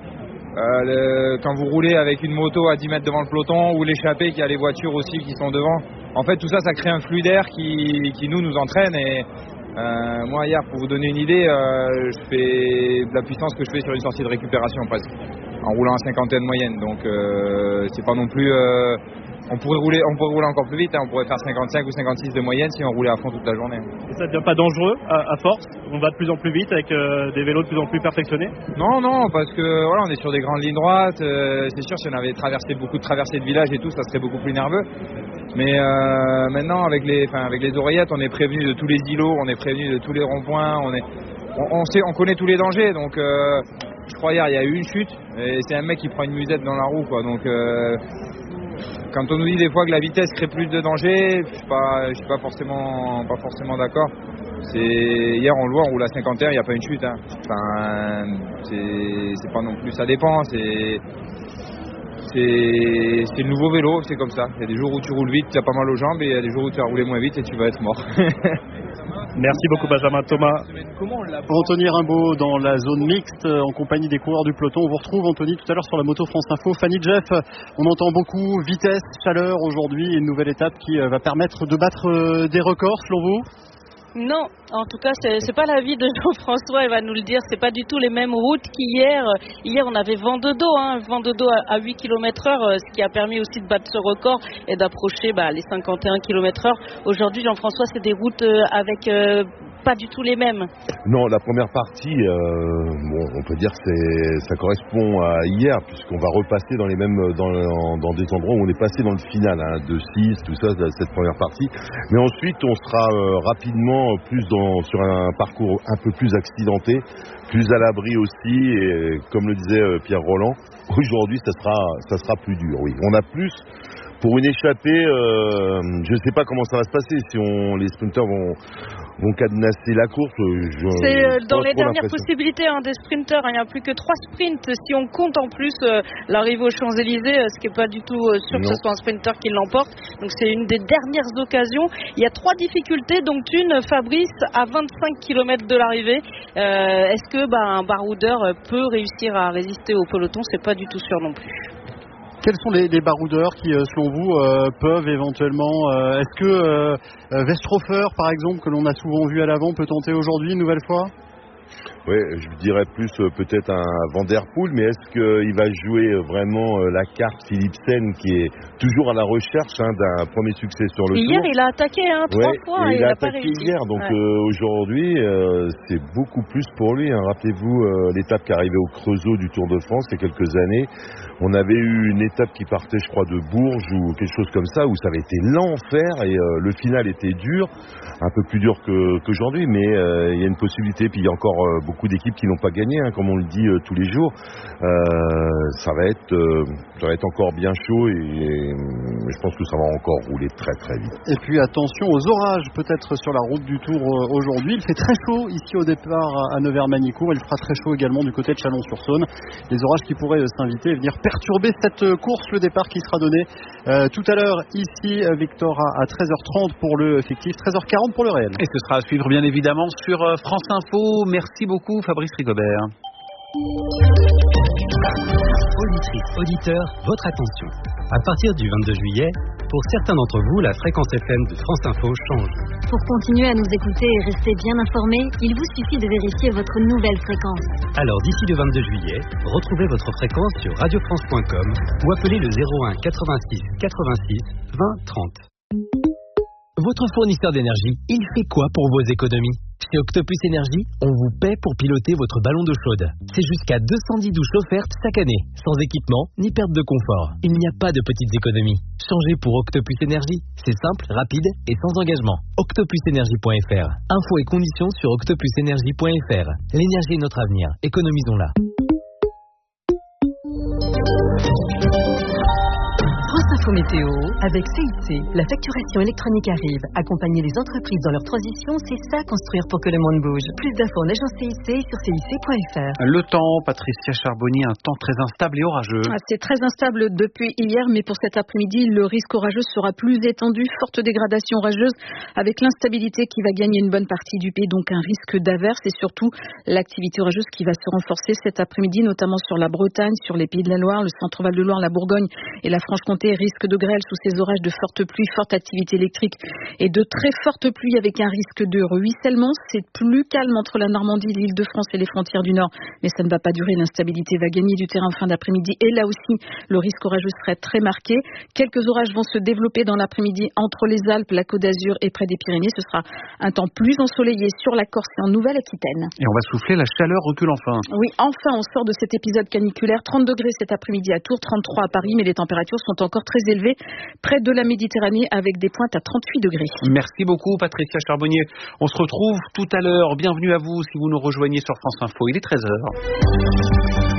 Quand vous roulez avec une moto à 10 mètres devant le peloton ou l'échappée qui a les voitures aussi qui sont devant, en fait tout ça crée un flux d'air qui nous entraîne. Et moi hier, pour vous donner une idée, je fais de la puissance que je fais sur une sortie de récupération presque, en roulant à 50 moyenne, donc c'est pas non plus on pourrait rouler encore plus vite, hein. On pourrait faire 55 ou 56 de moyenne si on roulait à fond toute la journée. Et ça ne devient pas dangereux à force? On va de plus en plus vite avec des vélos de plus en plus perfectionnés? Non, parce que voilà, on est sur des grandes lignes droites. C'est sûr, si on avait traversé beaucoup de traversées de villages et tout, ça serait beaucoup plus nerveux. Mais maintenant, avec les oreillettes, on est prévenu de tous les îlots, on est prévenu de tous les ronds-points, on connaît tous les dangers. Donc, je crois hier, il y a eu une chute et c'est un mec qui prend une musette dans la roue, quoi. Donc quand on nous dit des fois que la vitesse crée plus de danger, je suis pas forcément d'accord. Hier on le voit, on roule à 51, il n'y a pas une chute, hein. Enfin, c'est pas non plus, ça dépend. C'est le nouveau vélo, c'est comme ça. Il y a des jours où tu roules vite, tu as pas mal aux jambes, et il y a des jours où tu vas rouler moins vite et tu vas être mort. Merci beaucoup Benjamin Thomas. Anthony Rimbaud dans la zone mixte en compagnie des coureurs du peloton. On vous retrouve Anthony tout à l'heure sur la moto France Info. Fanny Jeff, on entend beaucoup vitesse, chaleur aujourd'hui, une nouvelle étape qui va permettre de battre des records selon vous? Non, en tout cas, c'est pas l'avis de Jean-François, il va nous le dire, c'est pas du tout les mêmes routes qu'hier. Hier, on avait vent de dos à 8 km/h, ce qui a permis aussi de battre ce record et d'approcher les 51 km/h. Aujourd'hui, Jean-François, c'est des routes avec pas du tout les mêmes. Non, la première partie, on peut dire que ça correspond à hier, puisqu'on va repasser dans les mêmes dans des endroits où on est passé dans le final, hein, de 6, tout ça, cette première partie. Mais ensuite, on sera rapidement plus sur un parcours un peu plus accidenté, plus à l'abri aussi, et comme le disait Pierre Rolland, aujourd'hui ça sera plus dur. Oui, on a plus pour une échappée, je ne sais pas comment ça va se passer. Si les sprinters vont cadenasser la course. C'est dans les dernières possibilités des sprinters. Il n'y a plus que 3 sprints. Si on compte en plus l'arrivée aux Champs-Élysées, ce qui n'est pas du tout sûr que ce soit un sprinter qui l'emporte. Donc c'est une des dernières occasions. Il y a 3 difficultés, donc une, Fabrice, à 25 km de l'arrivée. Est-ce que un baroudeur peut réussir à résister au peloton? C'est pas du tout sûr non plus. Quels sont les baroudeurs qui, selon vous, peuvent éventuellement... est-ce que Westrofer, par exemple, que l'on a souvent vu à l'avant, peut tenter aujourd'hui une nouvelle fois? Oui, je dirais plus peut-être un Van Der Poel, mais est-ce qu'il va jouer vraiment la carte Philipsen qui est toujours à la recherche d'un premier succès sur le tour? Hier, il a attaqué 3 fois et il n'a pas réussi. Hier, donc aujourd'hui, c'est beaucoup plus pour lui. Rappelez-vous l'étape qui arrivait au Creusot du Tour de France il y a quelques années. On avait eu une étape qui partait, je crois, de Bourges ou quelque chose comme ça, où ça avait été l'enfer et le final était dur, un peu plus dur qu'aujourd'hui, mais il y a une possibilité. Puis il y a encore beaucoup d'équipes qui n'ont pas gagné, comme on le dit tous les jours. Ça va être encore bien chaud et je pense que ça va encore rouler très très vite. Et puis attention aux orages peut-être sur la route du Tour aujourd'hui. Il fait très chaud ici au départ à Nevers-Manicourt. Il fera très chaud également du côté de Chalon-sur-Saône. Les orages qui pourraient s'inviter et venir perturber cette course. Le départ qui sera donné tout à l'heure ici, Victor, à 13h30 pour le fictif, 13h40 pour le réel. Et ce sera à suivre bien évidemment sur France Info. Merci beaucoup Fabrice Rigobert. Auditrices, auditeurs, votre attention. À partir du 22 juillet, pour certains d'entre vous, la fréquence FM de France Info change. Pour continuer à nous écouter et rester bien informés, il vous suffit de vérifier votre nouvelle fréquence. Alors d'ici le 22 juillet, retrouvez votre fréquence sur radiofrance.com ou appelez le 01 86 86 20 30. Votre fournisseur d'énergie, il fait quoi pour vos économies? Chez Octopus Énergie, on vous paie pour piloter votre ballon d'eau chaude. C'est jusqu'à 210 douches offertes chaque année, sans équipement ni perte de confort. Il n'y a pas de petites économies. Changez pour Octopus Énergie. C'est simple, rapide et sans engagement. Octopusenergie.fr. Infos et conditions sur octopusenergie.fr. L'énergie est notre avenir. Économisons-la. Info Météo avec CIC. La facturation électronique arrive. Accompagner les entreprises dans leur transition, c'est ça construire pour que le monde bouge. Plus d'infos en agence CIC sur cic.fr. Le temps, Patricia Charbonnier, un temps très instable et orageux. C'est très instable depuis hier, mais pour cet après-midi, le risque orageux sera plus étendu. Forte dégradation orageuse avec l'instabilité qui va gagner une bonne partie du pays, donc un risque d'averse et surtout l'activité orageuse qui va se renforcer cet après-midi, notamment sur la Bretagne, sur les Pays de la Loire, le Centre-Val de Loire, la Bourgogne et la Franche-Comté. Risque de grêle sous ces orages, de fortes pluies, forte activité électrique et de très fortes pluies avec un risque de ruissellement. C'est plus calme entre la Normandie, l'Île-de-France et les frontières du Nord, mais ça ne va pas durer. L'instabilité va gagner du terrain en fin d'après-midi et là aussi, le risque orageux serait très marqué. Quelques orages vont se développer dans l'après-midi entre les Alpes, la Côte d'Azur et près des Pyrénées. Ce sera un temps plus ensoleillé sur la Corse et en Nouvelle-Aquitaine. Et on va souffler, la chaleur recule enfin. Oui, enfin, on sort de cet épisode caniculaire. 30 degrés cet après-midi à Tours, 33 à Paris, mais les températures sont encore très élevées près de la Méditerranée avec des pointes à 38 degrés. Merci beaucoup Patricia Charbonnier. On se retrouve tout à l'heure. Bienvenue à vous si vous nous rejoignez sur France Info. Il est 13h.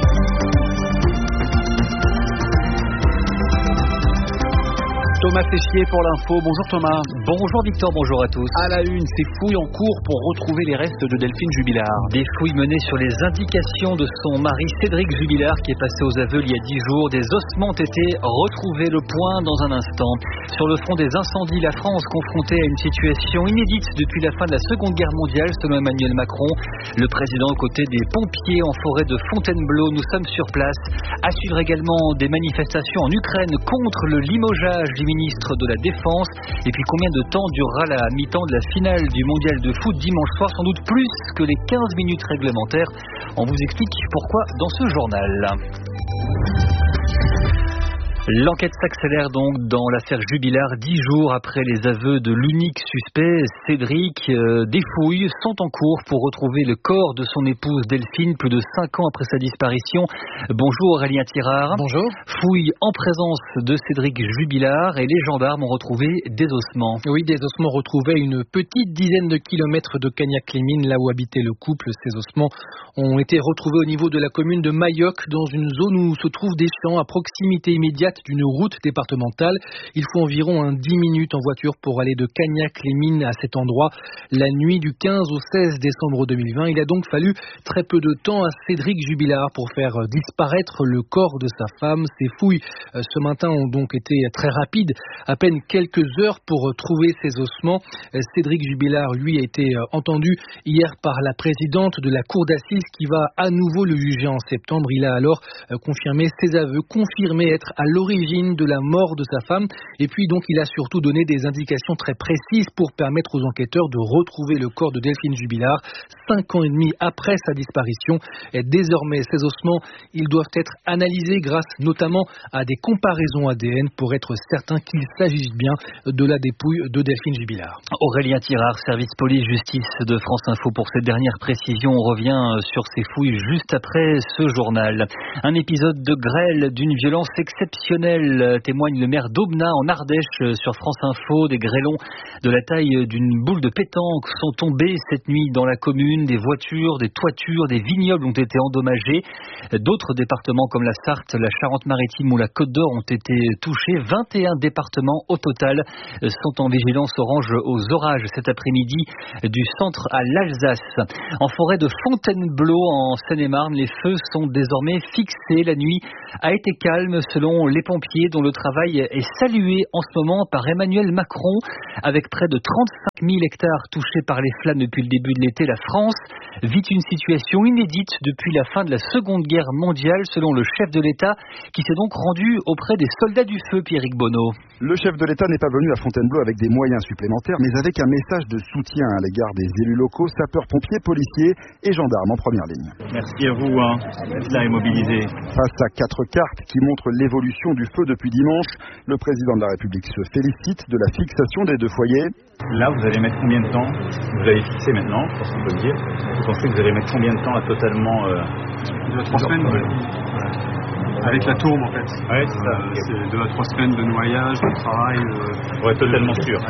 Thomas Peschier pour l'info. Bonjour Thomas. Bonjour Victor, bonjour à tous. À la une, ces fouilles en cours pour retrouver les restes de Delphine Jubilard. Des fouilles menées sur les indications de son mari Cédric Jubilard qui est passé aux aveux il y a 10 jours. Des ossements ont été retrouvés, le point dans un instant. Sur le front des incendies, la France confrontée à une situation inédite depuis la fin de la Seconde Guerre mondiale, selon Emmanuel Macron. Le président aux côtés des pompiers en forêt de Fontainebleau, nous sommes sur place. À suivre également des manifestations en Ukraine contre le limogeage du ministre de la Défense. Et puis combien de temps durera la mi-temps de la finale du mondial de foot dimanche soir? Sans doute plus que les 15 minutes réglementaires. On vous explique pourquoi dans ce journal. L'enquête s'accélère donc dans l'affaire Jubilard, 10 jours après les aveux de l'unique suspect, Cédric. Des fouilles sont en cours pour retrouver le corps de son épouse Delphine, plus de 5 ans après sa disparition. Bonjour Aurélien Tirard. Bonjour. Fouilles en présence de Cédric Jubilard et les gendarmes ont retrouvé des ossements. Oui, des ossements retrouvés à une petite dizaine de kilomètres de Cagnac-les-Mines, là où habitait le couple. Ces ossements ont été retrouvés au niveau de la commune de Mayoc, dans une zone où se trouvent des champs à proximité immédiate d'une route départementale. Il faut environ 10 minutes en voiture pour aller de Cagnac-les-Mines à cet endroit. La nuit du 15 au 16 décembre 2020, il a donc fallu très peu de temps à Cédric Jubilard pour faire disparaître le corps de sa femme. Ces fouilles ce matin ont donc été très rapides, à peine quelques heures pour trouver ses ossements. Cédric Jubilard, lui, a été entendu hier par la présidente de la cour d'assises qui va à nouveau le juger en septembre. Il a alors confirmé ses aveux, confirmé être à l'origine de la mort de sa femme. Et puis donc il a surtout donné des indications très précises pour permettre aux enquêteurs de retrouver le corps de Delphine Jubilard 5 ans et demi après sa disparition. Et désormais, ces ossements, ils doivent être analysés grâce notamment à des comparaisons ADN pour être certain qu'il s'agisse bien de la dépouille de Delphine Jubilard. Aurélien Tirard, service police-justice de France Info pour cette dernière précision. On revient sur ces fouilles juste après ce journal. Un épisode de grêle d'une violence exceptionnelle, témoigne le maire d'Aubenas en Ardèche sur France Info. Des grêlons de la taille d'une boule de pétanque sont tombés cette nuit dans la commune. Des voitures, des toitures, des vignobles ont été endommagés. D'autres départements comme la Sarthe, la Charente-Maritime ou la Côte d'Or ont été touchés. 21 départements au total sont en vigilance orange aux orages cet après-midi du centre à l'Alsace. En forêt de Fontainebleau en Seine-et-Marne, les feux sont désormais fixés. La nuit a été calme selon les pompiers dont le travail est salué en ce moment par Emmanuel Macron. Avec près de 35 000 hectares touchés par les flammes depuis le début de l'été, la France vit une situation inédite depuis la fin de la Seconde Guerre mondiale selon le chef de l'État qui s'est donc rendu auprès des soldats du feu, Pierrick Bonneau. Le chef de l'État n'est pas venu à Fontainebleau avec des moyens supplémentaires, mais avec un message de soutien à l'égard des élus locaux, sapeurs-pompiers, policiers et gendarmes en première ligne. Merci à vous d'être là et mobilisé. Face à 4 cartes qui montrent l'évolution du feu depuis dimanche, le président de la République se félicite de la fixation des 2 foyers. Là, vous allez mettre combien de temps? Vous l'avez fixé maintenant, je pense qu'on peut le dire. Vous pensez que vous allez mettre combien de temps à totalement... 2 à 3 semaines. Avec la tourbe en fait. Ouais, c'est ça. C'est 2 à 3 semaines de noyage, de travail. Pour être totalement sûr.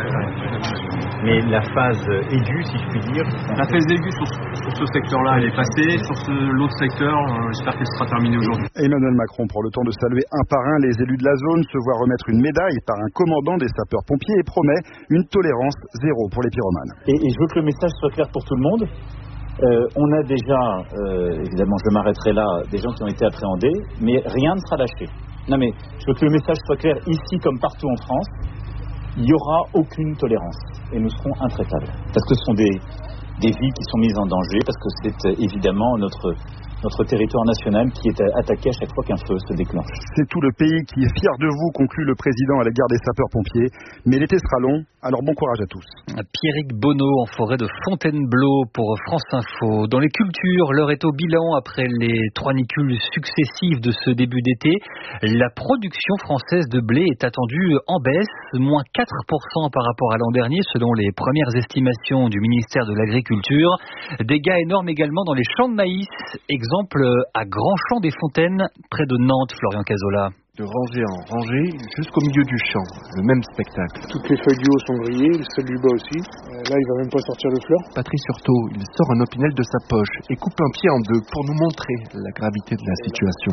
Mais la phase aiguë, si je puis dire. La phase aiguë sur ce secteur-là, elle est passée. Sur l'autre secteur, j'espère qu'elle sera terminée aujourd'hui. Emmanuel Macron prend le temps de saluer un par un les élus de la zone, se voit remettre une médaille par un commandant des sapeurs-pompiers et promet une tolérance zéro pour les pyromanes. Et je veux que le message soit clair pour tout le monde. On a déjà, évidemment je m'arrêterai là, des gens qui ont été appréhendés, mais rien ne sera lâché. Non mais je veux que le message soit clair ici comme partout en France, il n'y aura aucune tolérance et nous serons intraitables. Parce que ce sont des vies qui sont mises en danger, parce que c'est évidemment notre territoire national qui est attaqué à chaque fois qu'un feu se déclenche. C'est tout le pays qui est fier de vous, conclut le président à l'égard des sapeurs-pompiers. Mais l'été sera long, alors bon courage à tous. Pierrick Bonneau en forêt de Fontainebleau pour France Info. Dans les cultures, l'heure est au bilan après les 3 nicules successives de ce début d'été. La production française de blé est attendue en baisse, moins 4% par rapport à l'an dernier selon les premières estimations du ministère de l'Agriculture. Dégâts énormes également dans les champs de maïs. Exemple à Grand-Champ des Fontaines, près de Nantes, Florian Cazola. De rangée en rangée, jusqu'au milieu du champ, le même spectacle. Toutes les feuilles du haut sont grillées, celles du bas aussi. Là, il va même pas sortir de fleurs. Patrice Urtault, il sort un opinel de sa poche et coupe un pied en 2 pour nous montrer la gravité de la situation.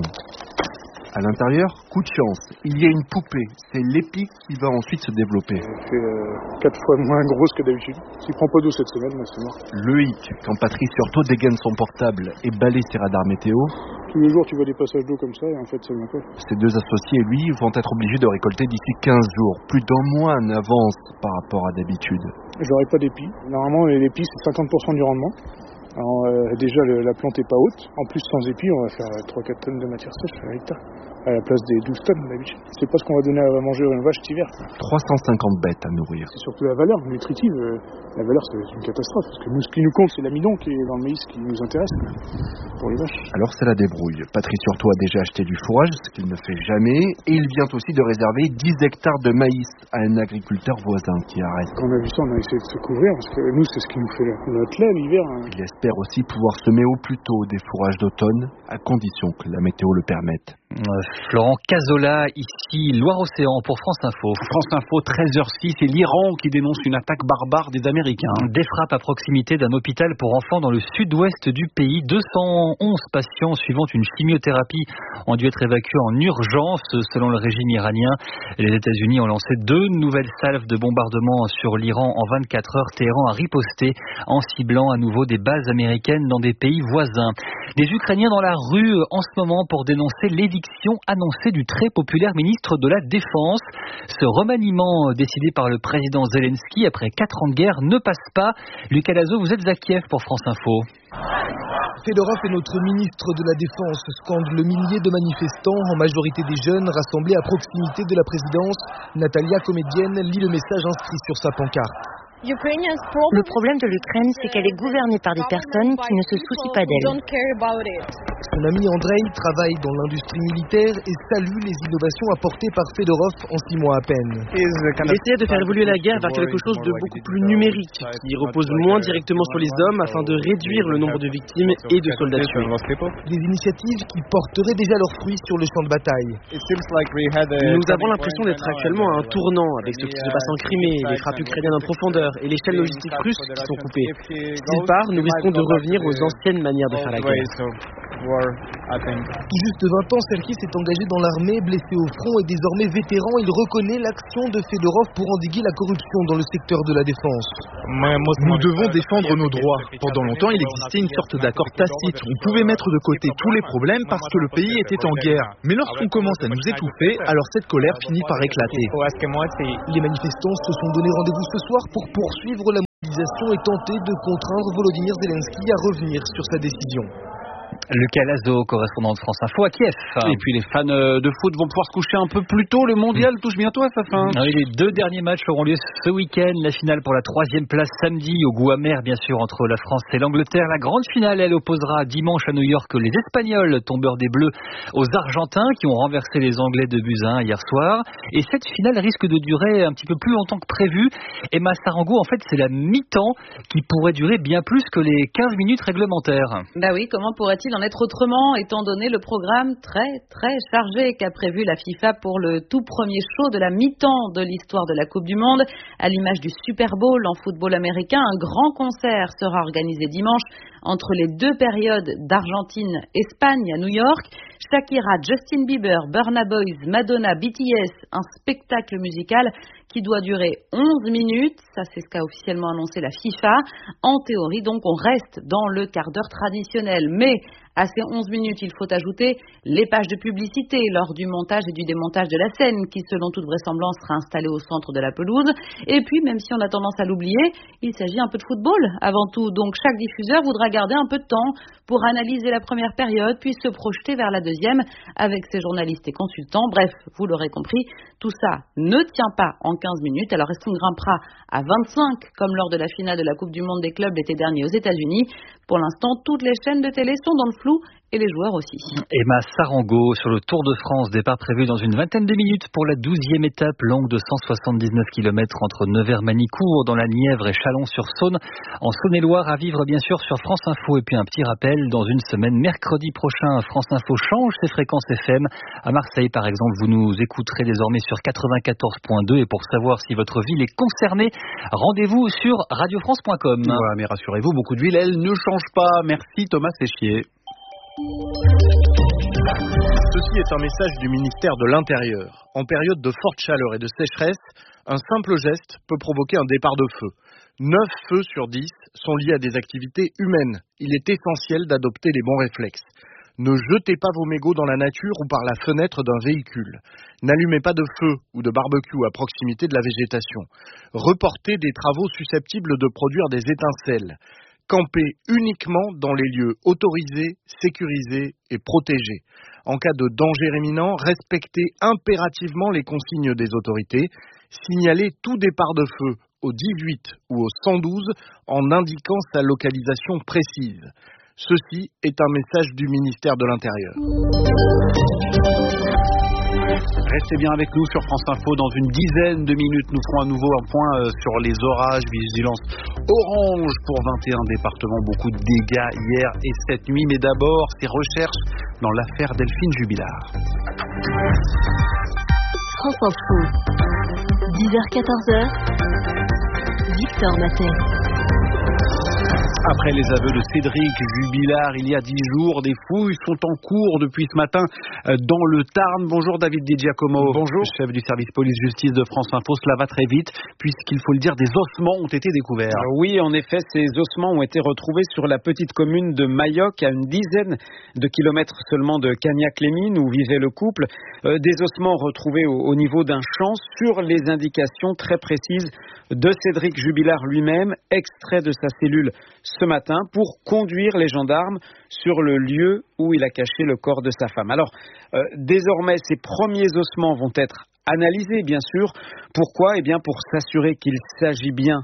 À l'intérieur, coup de chance, il y a une poupée. C'est l'épi qui va ensuite se développer. Elle fait 4 fois moins grosse que d'habitude. S'il prend pas d'eau cette semaine, c'est mort. Le hic, quand Patrice Urtault dégaine son portable et balaye ses radars météo. Tous les jours, tu vois des passages d'eau comme ça et en fait, ça vient pas. Ces 2 associés, lui, vont être obligés de récolter d'ici 15 jours. Plus d'1 mois en avance par rapport à d'habitude. J'aurai pas d'épi. Normalement, l'épi, c'est 50% du rendement. Alors déjà la plante est pas haute, en plus sans épi on va faire 3-4 tonnes de matière sèche à l'hectare, à la place des 12 tonnes d'habitude. C'est pas ce qu'on va donner à manger à une vache cet hiver. 350 bêtes à nourrir. C'est surtout la valeur nutritive, la valeur c'est une catastrophe, parce que nous ce qui nous compte c'est l'amidon qui est dans le maïs qui nous intéresse pour les vaches. Alors c'est la débrouille. Patrice Urtault a déjà acheté du fourrage, ce qu'il ne fait jamais, et il vient aussi de réserver 10 hectares de maïs à un agriculteur voisin qui arrête. Quand on a vu ça, on a essayé de se couvrir, parce que nous c'est ce qui nous fait notre lait l'hiver. Il espère aussi pouvoir semer au plus tôt des fourrages d'automne, à condition que la météo le permette. Florent Cazola, ici Loire-Océan pour France Info. France Info, 13h06, et l'Iran qui dénonce une attaque barbare des Américains. Des frappes à proximité d'un hôpital pour enfants dans le sud-ouest du pays. 211 patients suivant une chimiothérapie ont dû être évacués en urgence selon le régime iranien. Les États-Unis ont lancé 2 nouvelles salves de bombardement sur l'Iran en 24 heures. Téhéran a riposté en ciblant à nouveau des bases américaines dans des pays voisins. Des Ukrainiens dans la rue en ce moment pour dénoncer l'éviction annoncée du très populaire ministre de la Défense. Ce remaniement décidé par le président Zelensky après 4 ans de guerre ne passe pas. Lucas Lazo, vous êtes à Kiev pour France Info. Fedorov est notre ministre de la Défense, scandent le millier de manifestants, en majorité des jeunes, rassemblés à proximité de la présidence. Natalia, comédienne, lit le message inscrit sur sa pancarte. Le problème de l'Ukraine, c'est qu'elle est gouvernée par des personnes qui ne se soucient pas d'elle. Son ami Andrei travaille dans l'industrie militaire et salue les innovations apportées par Fedorov en 6 mois à peine. Il essayait de faire évoluer la guerre vers quelque chose de beaucoup plus numérique, qui repose moins directement sur les hommes afin de réduire le nombre de victimes et de soldats tués. Des initiatives qui porteraient déjà leurs fruits sur le champ de bataille. Nous avons l'impression d'être actuellement à un tournant avec ce qui se passe en Crimée, les frappes ukrainiennes en profondeur et les chaînes logistiques russes qui sont coupées. S'il part, nous risquons de revenir aux anciennes manières de faire la guerre. Tout juste 20 ans, Serki s'est engagé dans l'armée, blessé au front et désormais vétéran. Il reconnaît l'action de Fedorov pour endiguer la corruption dans le secteur de la défense. Nous devons défendre nos droits. Pendant longtemps, il existait une sorte d'accord tacite. On pouvait mettre de côté tous les problèmes parce que le pays était en guerre. Mais lorsqu'on commence à nous étouffer, alors cette colère finit par éclater. Les manifestants se sont donné rendez-vous ce soir pour poursuivre la mobilisation et tenter de contraindre Volodymyr Zelensky à revenir sur sa décision. Lucas Lazo, correspondant de France Info à Kiev. Et puis les fans de foot vont pouvoir se coucher un peu plus tôt. Le mondial touche bientôt à sa fin. Oui, les 2 derniers matchs auront lieu ce week-end. La finale pour la 3e place samedi, au goût amer bien sûr entre la France et l'Angleterre. La grande finale, elle opposera dimanche à New York les Espagnols, tombeurs des Bleus, aux Argentins qui ont renversé les Anglais de buts à 1 hier soir. Et cette finale risque de durer un petit peu plus longtemps que prévu. Emma Sarango, en fait, c'est la mi-temps qui pourrait durer bien plus que les 15 minutes réglementaires. Bah oui, comment pourrait-il en être autrement, étant donné le programme très chargé qu'a prévu la FIFA pour le tout premier show de la mi-temps de l'histoire de la Coupe du Monde. À l'image du Super Bowl en football américain, un grand concert sera organisé dimanche entre les 2 périodes d'Argentine-Espagne à New York. Shakira, Justin Bieber, Burna Boy, Madonna, BTS, un spectacle musical qui doit durer 11 minutes. Ça, c'est ce qu'a officiellement annoncé la FIFA. En théorie, donc, on reste dans le quart d'heure traditionnel. Mais à ces 11 minutes, il faut ajouter les pages de publicité lors du montage et du démontage de la scène qui, selon toute vraisemblance, sera installée au centre de la pelouse. Et puis, même si on a tendance à l'oublier, il s'agit un peu de football avant tout. Donc, chaque diffuseur voudra garder un peu de temps pour analyser la première période, puis se projeter vers la deuxième avec ses journalistes et consultants. Bref, vous l'aurez compris, tout ça ne tient pas en 15 minutes. Alors, est-ce qu'on grimpera à 25 comme lors de la finale de la Coupe du Monde des clubs l'été dernier aux États-Unis? Pour l'instant, toutes les chaînes de télé sont dans le flou et les joueurs aussi. Emma Sarango sur le Tour de France, départ prévu dans une vingtaine de minutes pour la 12e étape longue de 179 km entre Nevers-Manicourt dans la Nièvre et Chalon-sur-Saône en Saône-et-Loire, à vivre bien sûr sur France Info. Et puis un petit rappel, dans une semaine, mercredi prochain, France Info change ses fréquences FM. À Marseille par exemple, vous nous écouterez désormais sur 94.2 et pour savoir si votre ville est concernée, rendez-vous sur radiofrance.com. Voilà, mais rassurez-vous, beaucoup d'huile, elle ne change pas. Merci Thomas Séchier. Ceci est un message du ministère de l'Intérieur. En période de forte chaleur et de sécheresse, un simple geste peut provoquer un départ de feu. 9 feux sur 10 sont liés à des activités humaines. Il est essentiel d'adopter les bons réflexes. Ne jetez pas vos mégots dans la nature ou par la fenêtre d'un véhicule. N'allumez pas de feu ou de barbecue à proximité de la végétation. Reportez des travaux susceptibles de produire des étincelles. Campez uniquement dans les lieux autorisés, sécurisés et protégés. En cas de danger imminent, respectez impérativement les consignes des autorités. Signalez tout départ de feu au 18 ou au 112 en indiquant sa localisation précise. Ceci est un message du ministère de l'Intérieur. Restez bien avec nous sur France Info. Dans une dizaine de minutes, nous ferons à nouveau un point sur les orages. Vigilance orange pour 21 départements. Beaucoup de dégâts hier et cette nuit. Mais d'abord, ces recherches dans l'affaire Delphine Jubilard. France Info, 10h-14h, Victor Matet. Après les aveux de Cédric Jubilard, il y a 10 jours, des fouilles sont en cours depuis ce matin dans le Tarn. Bonjour David Di Giacomo. Bonjour. Chef du service police-justice de France Info. Cela va très vite puisqu'il faut le dire, des ossements ont été découverts. Oui, en effet, ces ossements ont été retrouvés sur la petite commune de Mayoc, à une dizaine de kilomètres seulement de Cagnac-les-Mines où vivait le couple. Des ossements retrouvés au niveau d'un champ sur les indications très précises de Cédric Jubilard lui-même, extrait de sa cellule ce matin pour conduire les gendarmes sur le lieu où il a caché le corps de sa femme. Alors, désormais, ces premiers ossements vont être analysés, bien sûr. Pourquoi ? Eh bien, pour s'assurer qu'il s'agit bien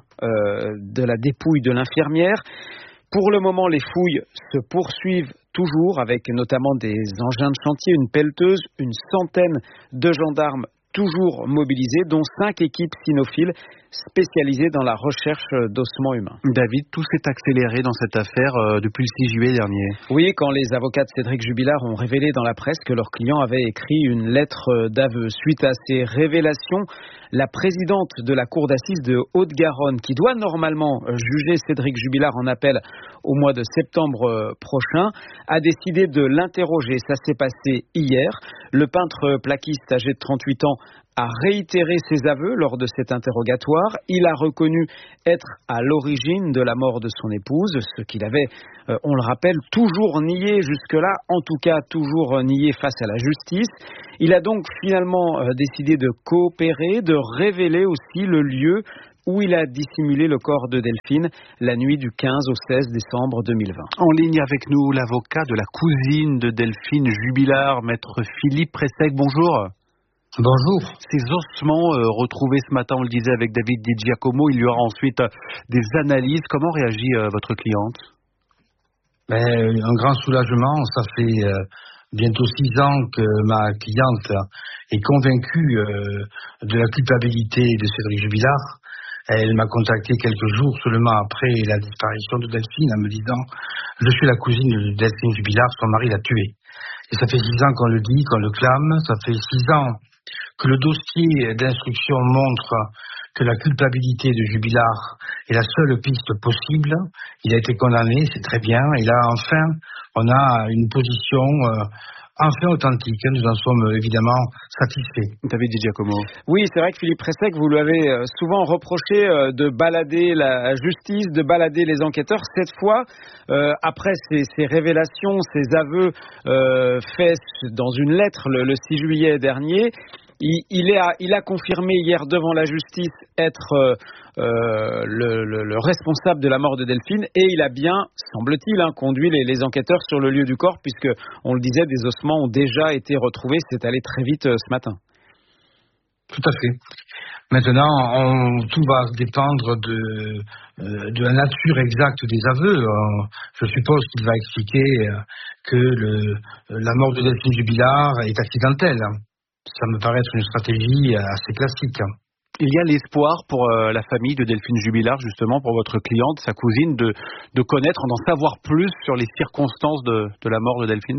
de la dépouille de l'infirmière. Pour le moment, les fouilles se poursuivent toujours avec notamment des engins de chantier, une pelleteuse, une centaine de gendarmes toujours mobilisés, dont 5 équipes cynophiles spécialisées dans la recherche d'ossements humains. David, tout s'est accéléré dans cette affaire depuis le 6 juillet dernier. Oui, quand les avocats de Cédric Jubilard ont révélé dans la presse que leur client avait écrit une lettre d'aveu. Suite à ces révélations, la présidente de la cour d'assises de Haute-Garonne, qui doit normalement juger Cédric Jubilard en appel au mois de septembre prochain, a décidé de l'interroger. Ça s'est passé hier. Le peintre plaquiste âgé de 38 ans a réitéré ses aveux lors de cet interrogatoire. Il a reconnu être à l'origine de la mort de son épouse, ce qu'il avait, on le rappelle, toujours nié jusque-là, en tout cas toujours nié face à la justice. Il a donc finalement décidé de coopérer, de révéler aussi le lieu où il a dissimulé le corps de Delphine la nuit du 15 au 16 décembre 2020. En ligne avec nous, l'avocat de la cousine de Delphine Jubilard, maître Philippe Pressec. Bonjour. Bonjour. Ces ossements retrouvés ce matin, on le disait avec David Di Giacomo, il y aura ensuite des analyses. Comment réagit votre cliente ? Un grand soulagement. Ça fait bientôt 6 ans que ma cliente est convaincue de la culpabilité de Cédric Jubilard. Elle m'a contacté quelques jours seulement après la disparition de Delphine en me disant « Je suis la cousine de Delphine Jubilard, son mari l'a tuée ». Et ça fait 6 ans qu'on le dit, qu'on le clame. Ça fait 6 ans que le dossier d'instruction montre que la culpabilité de Jubilard est la seule piste possible. Il a été condamné, c'est très bien. Et là, enfin, on a une position enfin authentique. Nous en sommes évidemment satisfaits. David Di Giacomo. Oui, c'est vrai que Philippe Pressec, vous lui avez souvent reproché de balader la justice, de balader les enquêteurs. Cette fois, après ces révélations, ces aveux faits dans une lettre le 6 juillet dernier, il a confirmé hier devant la justice être le responsable de la mort de Delphine et il a bien, semble-t-il, conduit les enquêteurs sur le lieu du corps puisque, on le disait, des ossements ont déjà été retrouvés. C'est allé très vite ce matin. Tout à fait. Maintenant, tout va dépendre de la nature exacte des aveux. Je suppose qu'il va expliquer que la mort de Delphine Jubilard est accidentelle. Ça me paraît être une stratégie assez classique. Il y a l'espoir pour la famille de Delphine Jubilard, justement, pour votre cliente, sa cousine, de connaître, d'en savoir plus sur les circonstances de la mort de Delphine ?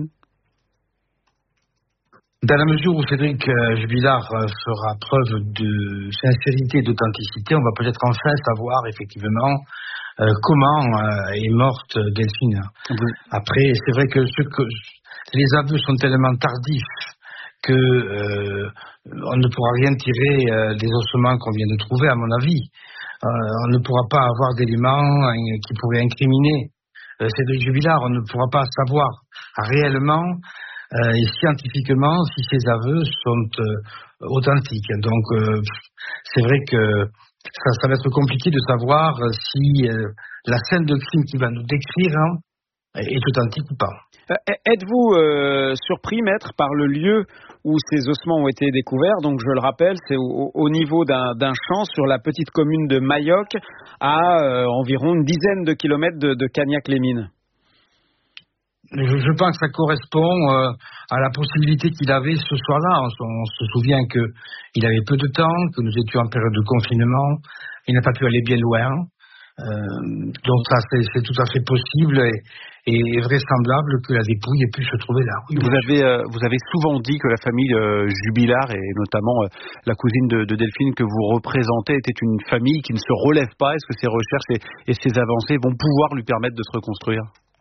Dans la mesure où Cédric Jubilard fera preuve de sincérité et d'authenticité, on va peut-être enfin savoir effectivement comment est morte Delphine. Après, c'est vrai que les aveux sont tellement tardifs que on ne pourra rien tirer des ossements qu'on vient de trouver, à mon avis. On ne pourra pas avoir d'éléments qui pourraient incriminer Cédric Jubilard. On ne pourra pas savoir réellement et scientifiquement si ces aveux sont authentiques. Donc, c'est vrai que ça va être compliqué de savoir si la scène de crime qu'il va nous décrire est authentique ou pas. Êtes-vous surpris, maître, par le lieu où ces ossements ont été découverts? Donc, je le rappelle, c'est au niveau d'un champ sur la petite commune de Mayoc, à environ une dizaine de kilomètres de Cagnac-les-Mines. Je pense que ça correspond à la possibilité qu'il avait ce soir-là. On se souvient qu'il avait peu de temps, que nous étions en période de confinement. Il n'a pas pu aller bien loin. Donc ça, c'est tout à fait possible et vraisemblable que la dépouille ait pu se trouver là. Oui, vous avez souvent dit que la famille Jubilard et notamment la cousine de Delphine que vous représentez était une famille qui ne se relève pas. Est-ce que ces recherches et ces avancées vont pouvoir lui permettre de se reconstruire ?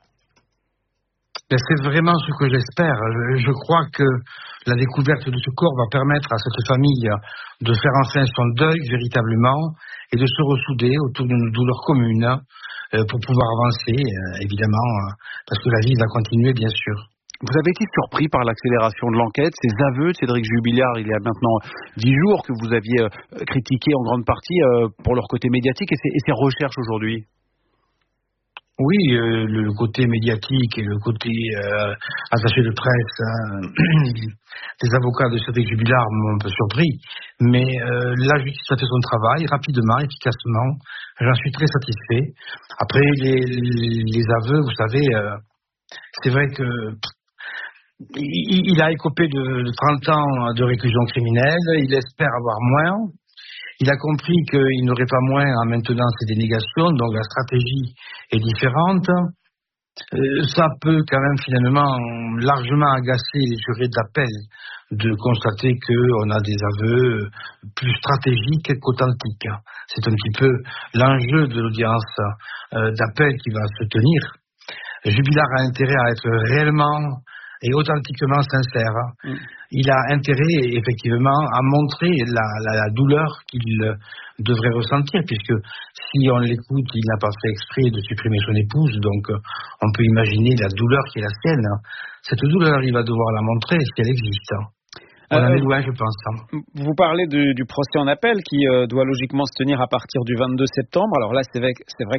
C'est vraiment ce que j'espère. Je crois que la découverte de ce corps va permettre à cette famille de faire enfin son deuil véritablement et de se ressouder autour d'une douleur commune pour pouvoir avancer, évidemment, parce que la vie va continuer, bien sûr. Vous avez été surpris par l'accélération de l'enquête, ces aveux de Cédric Jubilard, il y a maintenant 10 jours, que vous aviez critiqué en grande partie pour leur côté médiatique et ces recherches aujourd'hui? Oui, le côté médiatique et le côté attaché de presse des avocats de Cédric Jubilard m'ont un peu surpris. Mais la justice a fait son travail rapidement, efficacement. J'en suis très satisfait. Après, les aveux, vous savez, c'est vrai que il a écopé de 30 ans de réclusion criminelle. Il espère avoir moins. Il a compris qu'il n'aurait pas moins en maintenant ses dénégations, donc la stratégie est différente. Ça peut quand même finalement largement agacer les jurés d'appel de constater qu'on a des aveux plus stratégiques qu'authentiques. C'est un petit peu l'enjeu de l'audience d'appel qui va se tenir. Jubilard a intérêt à être réellement et authentiquement sincère. Il a intérêt, effectivement, à montrer la douleur qu'il devrait ressentir, puisque si on l'écoute, il n'a pas fait exprès de supprimer son épouse, donc on peut imaginer la douleur qui est la sienne. Cette douleur, il va devoir la montrer si elle existe. On en est loin, je pense. Vous parlez du procès en appel qui doit logiquement se tenir à partir du 22 septembre. Alors là, c'est vrai